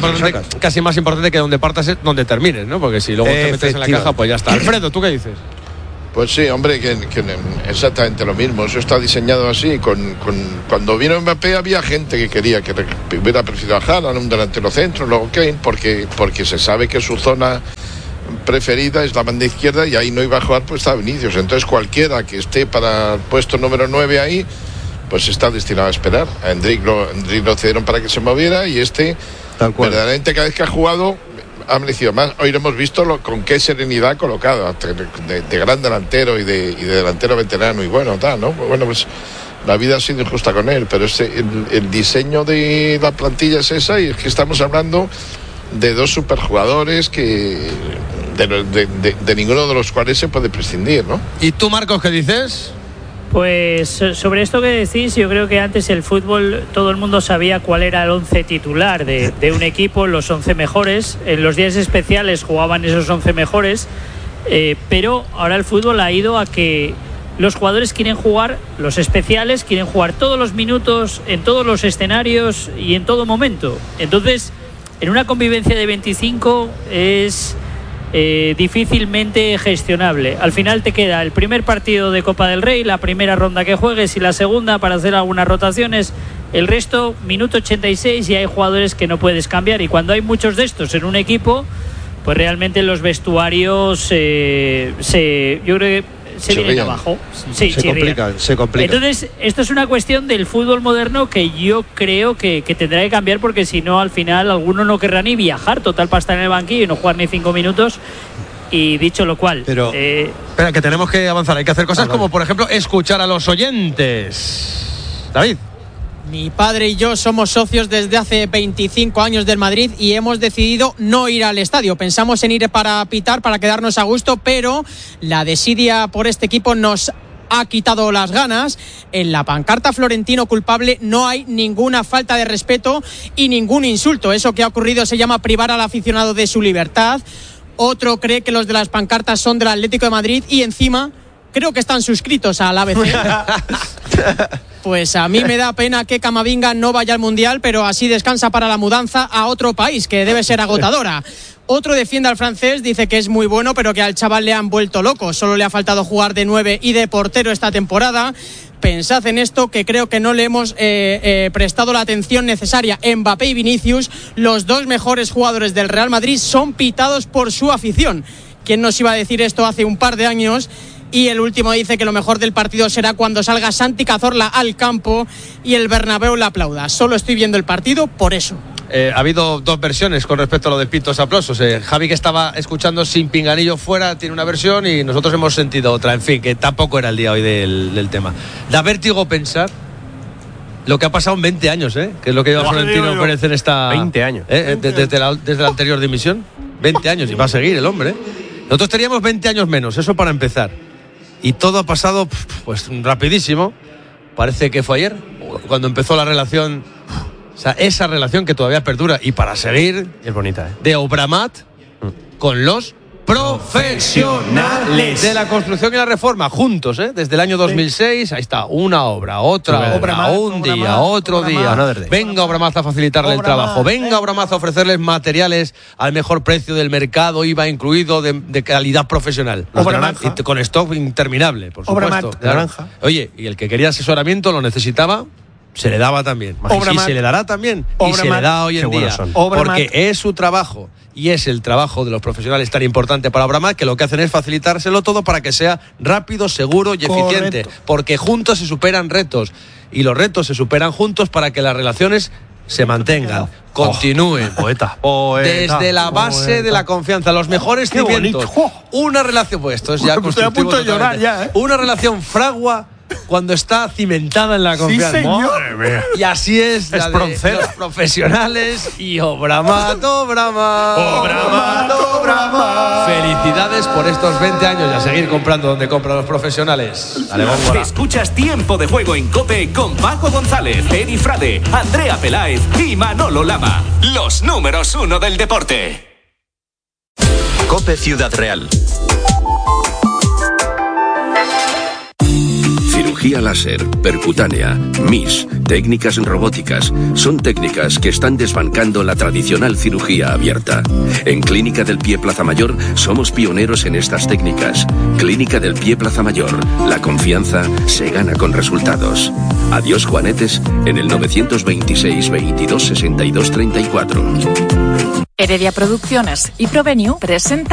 Speaker 5: Casi más importante que donde partas es donde termines, ¿no? Porque si luego te metes en la caja, pues ya está. Alfredo, ¿tú qué dices?
Speaker 6: Pues sí, hombre, que exactamente lo mismo. Eso está diseñado así. Cuando vino Mbappé había gente que quería que hubiera preferido a Haaland, un delantero centro, luego Kane, porque se sabe que su zona preferida es la banda izquierda y ahí no iba a jugar, pues está Vinicius. Entonces cualquiera que esté para el puesto número 9 ahí, pues está destinado a esperar. A Endrick lo cedieron para que se moviera y verdaderamente cada vez que ha jugado ha merecido más. Hoy lo hemos visto con qué serenidad colocado, de gran delantero y de delantero veterano y bueno, tal, ¿no? Bueno, pues la vida ha sido injusta con él, pero el diseño de la plantilla es esa y es que estamos hablando de dos superjugadores que de ninguno de los cuales se puede prescindir, ¿no?
Speaker 5: ¿Y tú, Marcos, qué dices?
Speaker 7: Pues sobre esto que decís, yo creo que antes el fútbol todo el mundo sabía cuál era el 11 titular de un equipo, los 11 mejores. En los días especiales jugaban esos 11 mejores, pero ahora el fútbol ha ido a que los jugadores quieren jugar, los especiales quieren jugar todos los minutos, en todos los escenarios y en todo momento. Entonces, en una convivencia de 25 es difícilmente gestionable. Al final te queda el primer partido de Copa del Rey, la primera ronda que juegues y la segunda para hacer algunas rotaciones. El resto, minuto 86 y hay jugadores que no puedes cambiar. Y cuando hay muchos de estos en un equipo, pues realmente los vestuarios yo creo que se vienen abajo. Sí,
Speaker 1: se complican.
Speaker 7: Entonces, esto es una cuestión del fútbol moderno que yo creo que tendrá que cambiar, porque si no, al final alguno no querrá ni viajar, total, para estar en el banquillo y no jugar ni 5 minutos. Y dicho lo cual,
Speaker 5: espera, que tenemos que avanzar. Hay que hacer cosas como, por ejemplo, escuchar a los oyentes. David.
Speaker 10: Mi padre y yo somos socios desde hace 25 años del Madrid y hemos decidido no ir al estadio. Pensamos en ir para pitar, para quedarnos a gusto, pero la desidia por este equipo nos ha quitado las ganas. En la pancarta Florentino culpable no hay ninguna falta de respeto y ningún insulto. Eso que ha ocurrido se llama privar al aficionado de su libertad. Otro cree que los de las pancartas son del Atlético de Madrid y encima creo que están suscritos al ABC. Pues a mí me da pena que Camavinga no vaya al Mundial, pero así descansa para la mudanza a otro país, que debe ser agotadora. Otro defiende al francés, dice que es muy bueno, pero que al chaval le han vuelto loco. Solo le ha faltado jugar de 9 y de portero esta temporada. Pensad en esto, que creo que no le hemos prestado la atención necesaria. Mbappé y Vinicius, los dos mejores jugadores del Real Madrid, son pitados por su afición. ¿Quién nos iba a decir esto hace un par de años? Y el último dice que lo mejor del partido será cuando salga Santi Cazorla al campo y el Bernabéu la aplauda. Solo estoy viendo el partido por eso.
Speaker 5: Ha habido dos versiones con respecto a lo de pitos aplausos. Javi, que estaba escuchando sin pinganillo fuera, tiene una versión y nosotros hemos sentido otra. En fin, que tampoco era el día hoy del tema. Da vértigo pensar lo que ha pasado en 20 años, que es lo que lleva Florentino Pérez en esta...
Speaker 13: 20 años.
Speaker 5: Desde la anterior dimisión. 20 años y va a seguir el hombre. Nosotros teníamos 20 años menos, eso para empezar. Y todo ha pasado pues rapidísimo. Parece que fue ayer, cuando empezó la relación, o sea, esa relación que todavía perdura y para seguir.
Speaker 13: Es bonita,
Speaker 5: de Obramat con los profesionales de la construcción y la reforma, juntos, desde el año 2006. Ahí está, una obra, otra obra, un día, otro día. Venga Obramaz a facilitarle el trabajo, venga Obramaz a ofrecerles materiales al mejor precio del mercado, IVA incluido, de calidad profesional. Y con stock interminable, por supuesto.
Speaker 13: Naranja.
Speaker 5: Oye, y el que quería asesoramiento lo necesitaba, se le daba también. Y se le dará también. Y se le da hoy en día. Porque es su trabajo. Y es el trabajo de los profesionales tan importante para Obramaz, que lo que hacen es facilitárselo todo para que sea rápido, seguro y eficiente. Porque juntos se superan retos. Y los retos se superan juntos para que las relaciones se mantengan, continúen.
Speaker 13: Poeta.
Speaker 5: Desde la base de la confianza, los mejores cimientos. Una relación, pues esto es ya constructivo.
Speaker 4: Estoy a punto de llorar ya,
Speaker 5: Una relación fragua cuando está cimentada en la confianza.
Speaker 4: Sí, señor.
Speaker 5: Y así es la de los profesionales y Obramaz. Felicidades por estos 20 años y a seguir comprando donde compran los profesionales.
Speaker 18: Dale, escuchas Tiempo de Juego en COPE con Paco González, Edi Frade, Andrea Peláez y Manolo Lama. Los números 1 del deporte.
Speaker 19: COPE Ciudad Real. Cirugía láser, percutánea, MIS, técnicas robóticas, son técnicas que están desbancando la tradicional cirugía abierta. En Clínica del Pie Plaza Mayor somos pioneros en estas técnicas. Clínica del Pie Plaza Mayor, la confianza se gana con resultados. Adiós Juanetes en el 926 22 62 34.
Speaker 20: Heredia Producciones y Provenue presenta